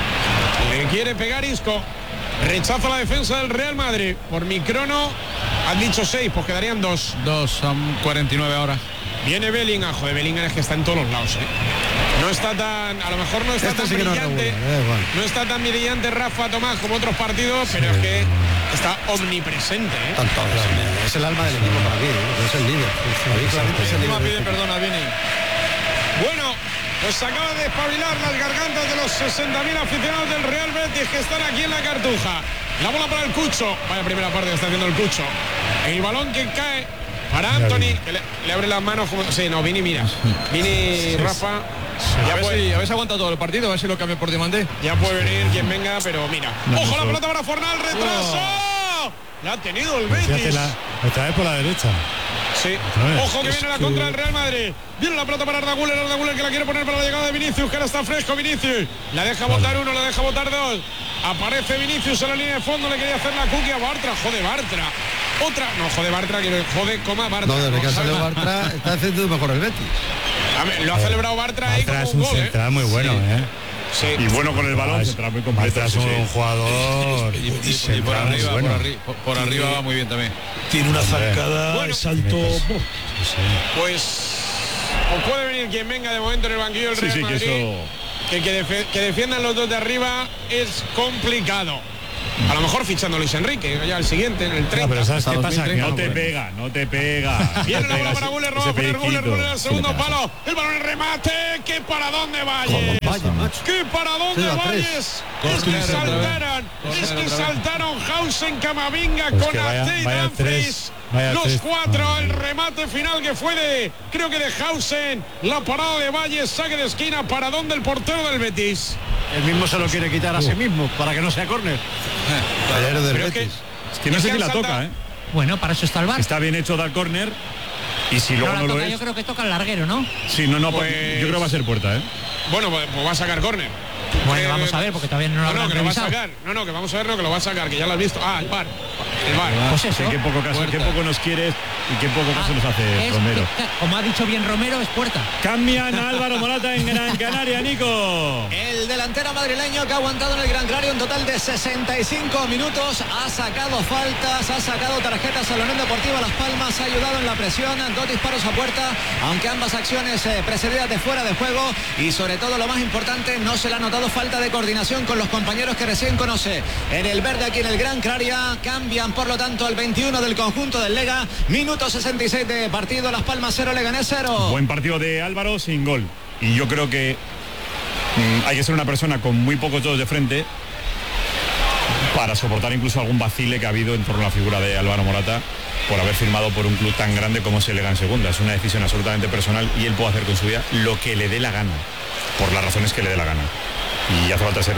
le quiere pegar Isco. Rechaza la defensa del Real Madrid. Por mi crono, han dicho seis, pues quedarían dos. Dos, son cuarenta y nueve ahora. Viene Bellingham, joder, Bellingham es que está en todos los lados, ¿eh? No está tan, a lo mejor no está Este tan sí que no brillante, regula, eh, bueno. no está tan brillante Rafa Tomás como otros partidos, pero es que está omnipresente, ¿eh? Tanto, es el alma del equipo para mí, ¿eh? Es el líder. Encima pide perdón a Vini. Bueno, pues acaba de espabilar las gargantas de los sesenta mil aficionados del Real Betis que están aquí en la Cartuja. La bola para el Cucho, vaya primera parte que está haciendo el Cucho. El balón que cae para Anthony, que le, le abre las manos como... Sí, no, Vini, mira. Vini, Rafa... Ya a, ver si, a ver si aguanta todo el partido, a ver si lo cambia por demandé. Ya puede venir quien venga, pero mira. No, ¡Ojo no, la no. pelota para Fornal! ¡Retraso! Oh. La ha tenido el Betis. La, otra vez por la derecha. Sí. Ojo que viene la contra del Real Madrid. Viene la pelota para Arda Güler, Arda Güler que la quiere poner para la llegada de Vinicius, que ahora está fresco Vinicius. La deja botar uno, la deja botar dos. Aparece Vinicius en la línea de fondo, le quería hacer la cookie a Bartra. Jode Bartra. Otra. No, jode Bartra, quiero jode, coma Bartra. No, desde que ha salido no, Bartra está haciendo mejor el Betis. A ver, lo ha celebrado Bartra ahí como es un un gol, ¿eh? central muy bueno, Sí. ¿eh? Sí. Y bueno con el balón, central muy completo. Es un sí. jugador. Y, y- y por arriba, por, arri- por- por arriba va muy bien también. Tiene una Hombre. zancada, Bueno. salto. Buf. Pues o puede venir quien venga de momento en el banquillo del Sí, Real sí, que Madrid. eso... Que, que, defe- que defiendan los dos de arriba es complicado. A lo mejor fichando a Luis Enrique, ya el siguiente, en el No, treinta. pero ¿sabes qué Hasta pasa? Que No no te puede. pega, no te pega. Viene No la te bola pega para ese- Guller, ese roba para Guller, pellizquito. Guller al segundo palo. El balón en remate. ¡Qué paradón de Valles! Vaya, macho. ¡Qué paradón Sí, de a tres. Valles! Es que Córner otra vez. saltaron, Córner es que otra vez. saltaron Hausen, Camavinga Pues con que vaya- Arte y vaya Dumfries. tres, vaya Los tres. cuatro, Ah, el remate final que fue de, creo que de Hausen, la parada de Valles, saque de esquina, paradón del portero del Betis. El mismo se lo quiere quitar a sí mismo para que no sea córner. El héroe del Pero es que- Betis. Es que no Es sé que si han la toca, saltado. ¿eh? Bueno, para eso está el bar. Está bien hecho dar córner. Y si No luego la no, lo toca, es... yo creo que toca el larguero, ¿no? Sí, no, no, pues... Pues- yo creo que va a ser puerta, ¿eh? Bueno, pues, pues va a sacar córner. Bueno, Eh, vamos a ver, porque todavía no lo No, habrán no, que lo va a revisado. sacar. No, no, que vamos a ver, no, que lo va a sacar, que ya lo has visto. Ah, el bar. El bar. Pues eso. Sé qué poco caso, qué poco nos quieres y qué poco caso nos hace Es Romero. que, como ha dicho bien Romero, es puerta. Cambian a Álvaro Morata en Gran Canaria, Nico. El delantero madrileño que ha aguantado en el Gran Canaria un total de sesenta y cinco minutos, ha sacado faltas, ha sacado tarjetas a la Unión Deportiva Las Palmas, ha ayudado en la presión, dos disparos a puerta, aunque ambas acciones eh, precedidas de fuera de juego, y sobre todo lo más importante, no se le ha notado falta de coordinación con los compañeros que recién conoce. En el verde aquí en el Gran Canaria cambian por lo tanto el veintiuno del conjunto del Lega, minuto sesenta y seis de partido, Las Palmas cero, Leganés cero. Buen partido de Álvaro sin gol. Y yo creo que mm, hay que ser una persona con muy pocos dedos de frente para soportar incluso algún vacile que ha habido en torno a la figura de Álvaro Morata por haber firmado por un club tan grande como es el Lega en segunda. Es una decisión absolutamente personal y él puede hacer con su vida lo que le dé la gana, por las razones que le dé la gana. Y hace falta ser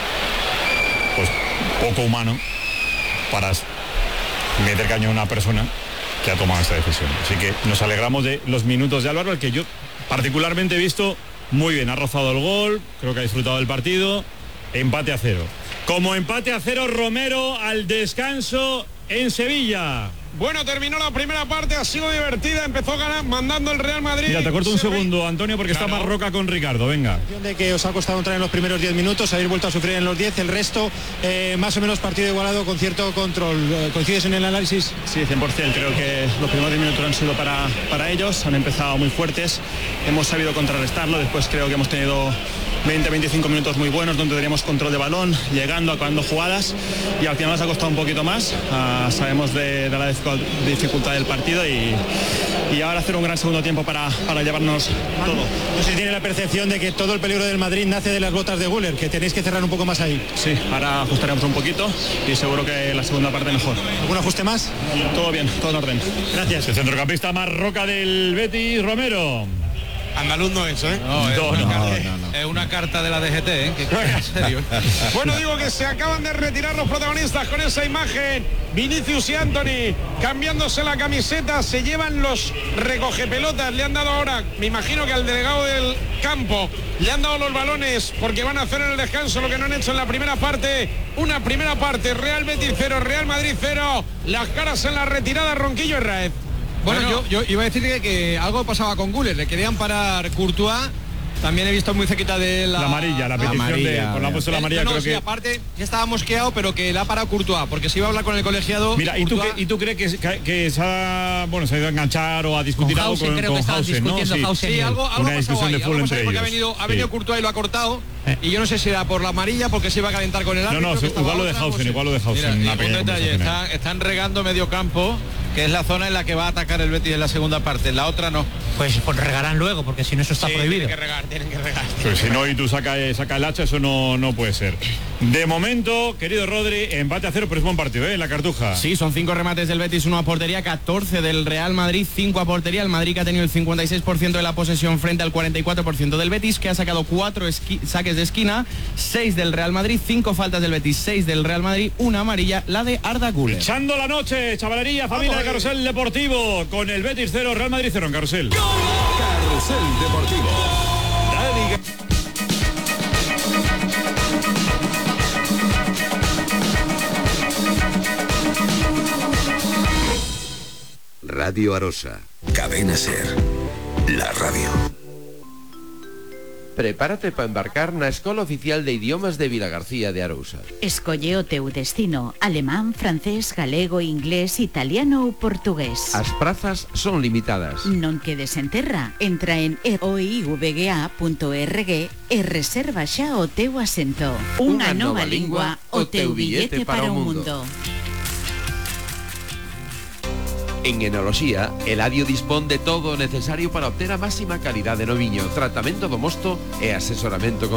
pues poco humano para meter caño a una persona que ha tomado esta decisión. Así que nos alegramos de los minutos de Álvaro, el que yo particularmente he visto muy bien. Ha rozado el gol, creo que ha disfrutado del partido. Empate a cero. Como empate a cero, Romero al descanso en Sevilla. Bueno, terminó la primera parte, ha sido divertida, empezó ganando, mandando el Real Madrid. Mira, te corto un Se ve- segundo, Antonio, porque Claro. está Marroca con Ricardo. Venga. De que os ha costado entrar en los primeros diez minutos, habéis vuelto a sufrir en los diez, el resto eh, más o menos partido igualado con cierto control. Eh, ¿Coincides en el análisis? Sí, cien por ciento. Creo que los primeros diez minutos han sido para, para ellos, han empezado muy fuertes, hemos sabido contrarrestarlo, después creo que hemos tenido veinte a veinticinco minutos muy buenos donde teníamos control de balón, llegando, acabando jugadas, y al final nos ha costado un poquito más. Ah, sabemos de, de la dificu- dificultad del partido y, y ahora hacer un gran segundo tiempo para, para llevarnos todo. No sé si tiene la percepción de que todo el peligro del Madrid nace de las botas de Güler, que tenéis que cerrar un poco más ahí. Sí, ahora ajustaremos un poquito y seguro que la segunda parte mejor. ¿Algún ajuste más? Todo bien, todo en orden. Gracias. El centrocampista Marroca del Betis, Romero. Andaluz no es, ¿eh? No, es, No, una no, carta, no, no. es una carta de la D G T, ¿eh? Que, en serio. Bueno, digo que se acaban de retirar los protagonistas con esa imagen. Vinicius y Anthony cambiándose la camiseta, se llevan los recogepelotas. Le han dado ahora, me imagino que al delegado del campo, le han dado los balones porque van a hacer en el descanso lo que no han hecho en la primera parte. Una primera parte, Real Betis cero, Real Madrid cero. Las caras en la retirada, Ronquillo y Raez. Bueno, Bueno. yo, yo iba a decir que, que algo pasaba con Güler, le querían parar Courtois También he visto muy cerquita de la, la amarilla, la petición amarilla, de por la puesto la amarilla, no, no, creo sí, que aparte ya estaba mosqueado, pero que la ha parado Courtois, porque se iba a hablar con el colegiado. Mira, ¿y tú, Courtois... qué, ¿y tú crees que, que, que se ha bueno se ha ido a enganchar o a discutir con algo Hausen, con, creo con que estaban Hausen, ¿no? discutiendo Sí, Hausen. Sí, algo, algo una ha discusión pasado de ahí, fútbol algo entre pasado ahí, porque ellos. ha venido, ha venido Sí. Courtois y lo ha cortado, eh. y yo no sé si era por la amarilla, porque se iba a calentar con el No, árbitro. no, que igual lo de otra, Hausen, no sé. igual lo de Hausen. Mira, una y un pequeña detalle, conversación. están, están regando medio campo, que es la zona en la que va a atacar el Betis en la segunda parte, en la otra no. Pues, pues regarán luego, porque si no eso está Sí, prohibido. Tienen que regar, tienen que regar. Pues si no y tú saca, saca el hacha, eso no, no puede ser. De momento, querido Rodri, empate a cero, pero es buen partido, ¿eh? En la Cartuja. Sí, son cinco remates del Betis, uno a portería, catorce del Real Madrid, cinco a portería. El Madrid que ha tenido el cincuenta y seis por ciento de la posesión frente al cuarenta y cuatro por ciento del Betis, que ha sacado cuatro saques de esquina, seis del Real Madrid, cinco faltas del Betis, seis del Real Madrid, una amarilla, la de Arda Güler. Echando la noche, chavalería, familia Vamos, de Carrusel Deportivo, con el Betis cero, Real Madrid cero en Carrusel. Carrusel Deportivo. Dale. Radio Arosa. Cadena Ser. La radio. Prepárate para embarcar na Escola Oficial de Idiomas de Vilagarcía de Arousa. Escolle o teu destino: alemán, francés, galego, inglés, italiano ou portugués. As prazas son limitadas. Non quedes en terra. Entra en o i v g a punto org e reserva xa o teu asento. Unha nova lingua, o teu billete para o mundo. En Enoloxía, Eladio dispón de todo o necesario para obter a máxima calidade no viño, tratamento do mosto e asesoramento con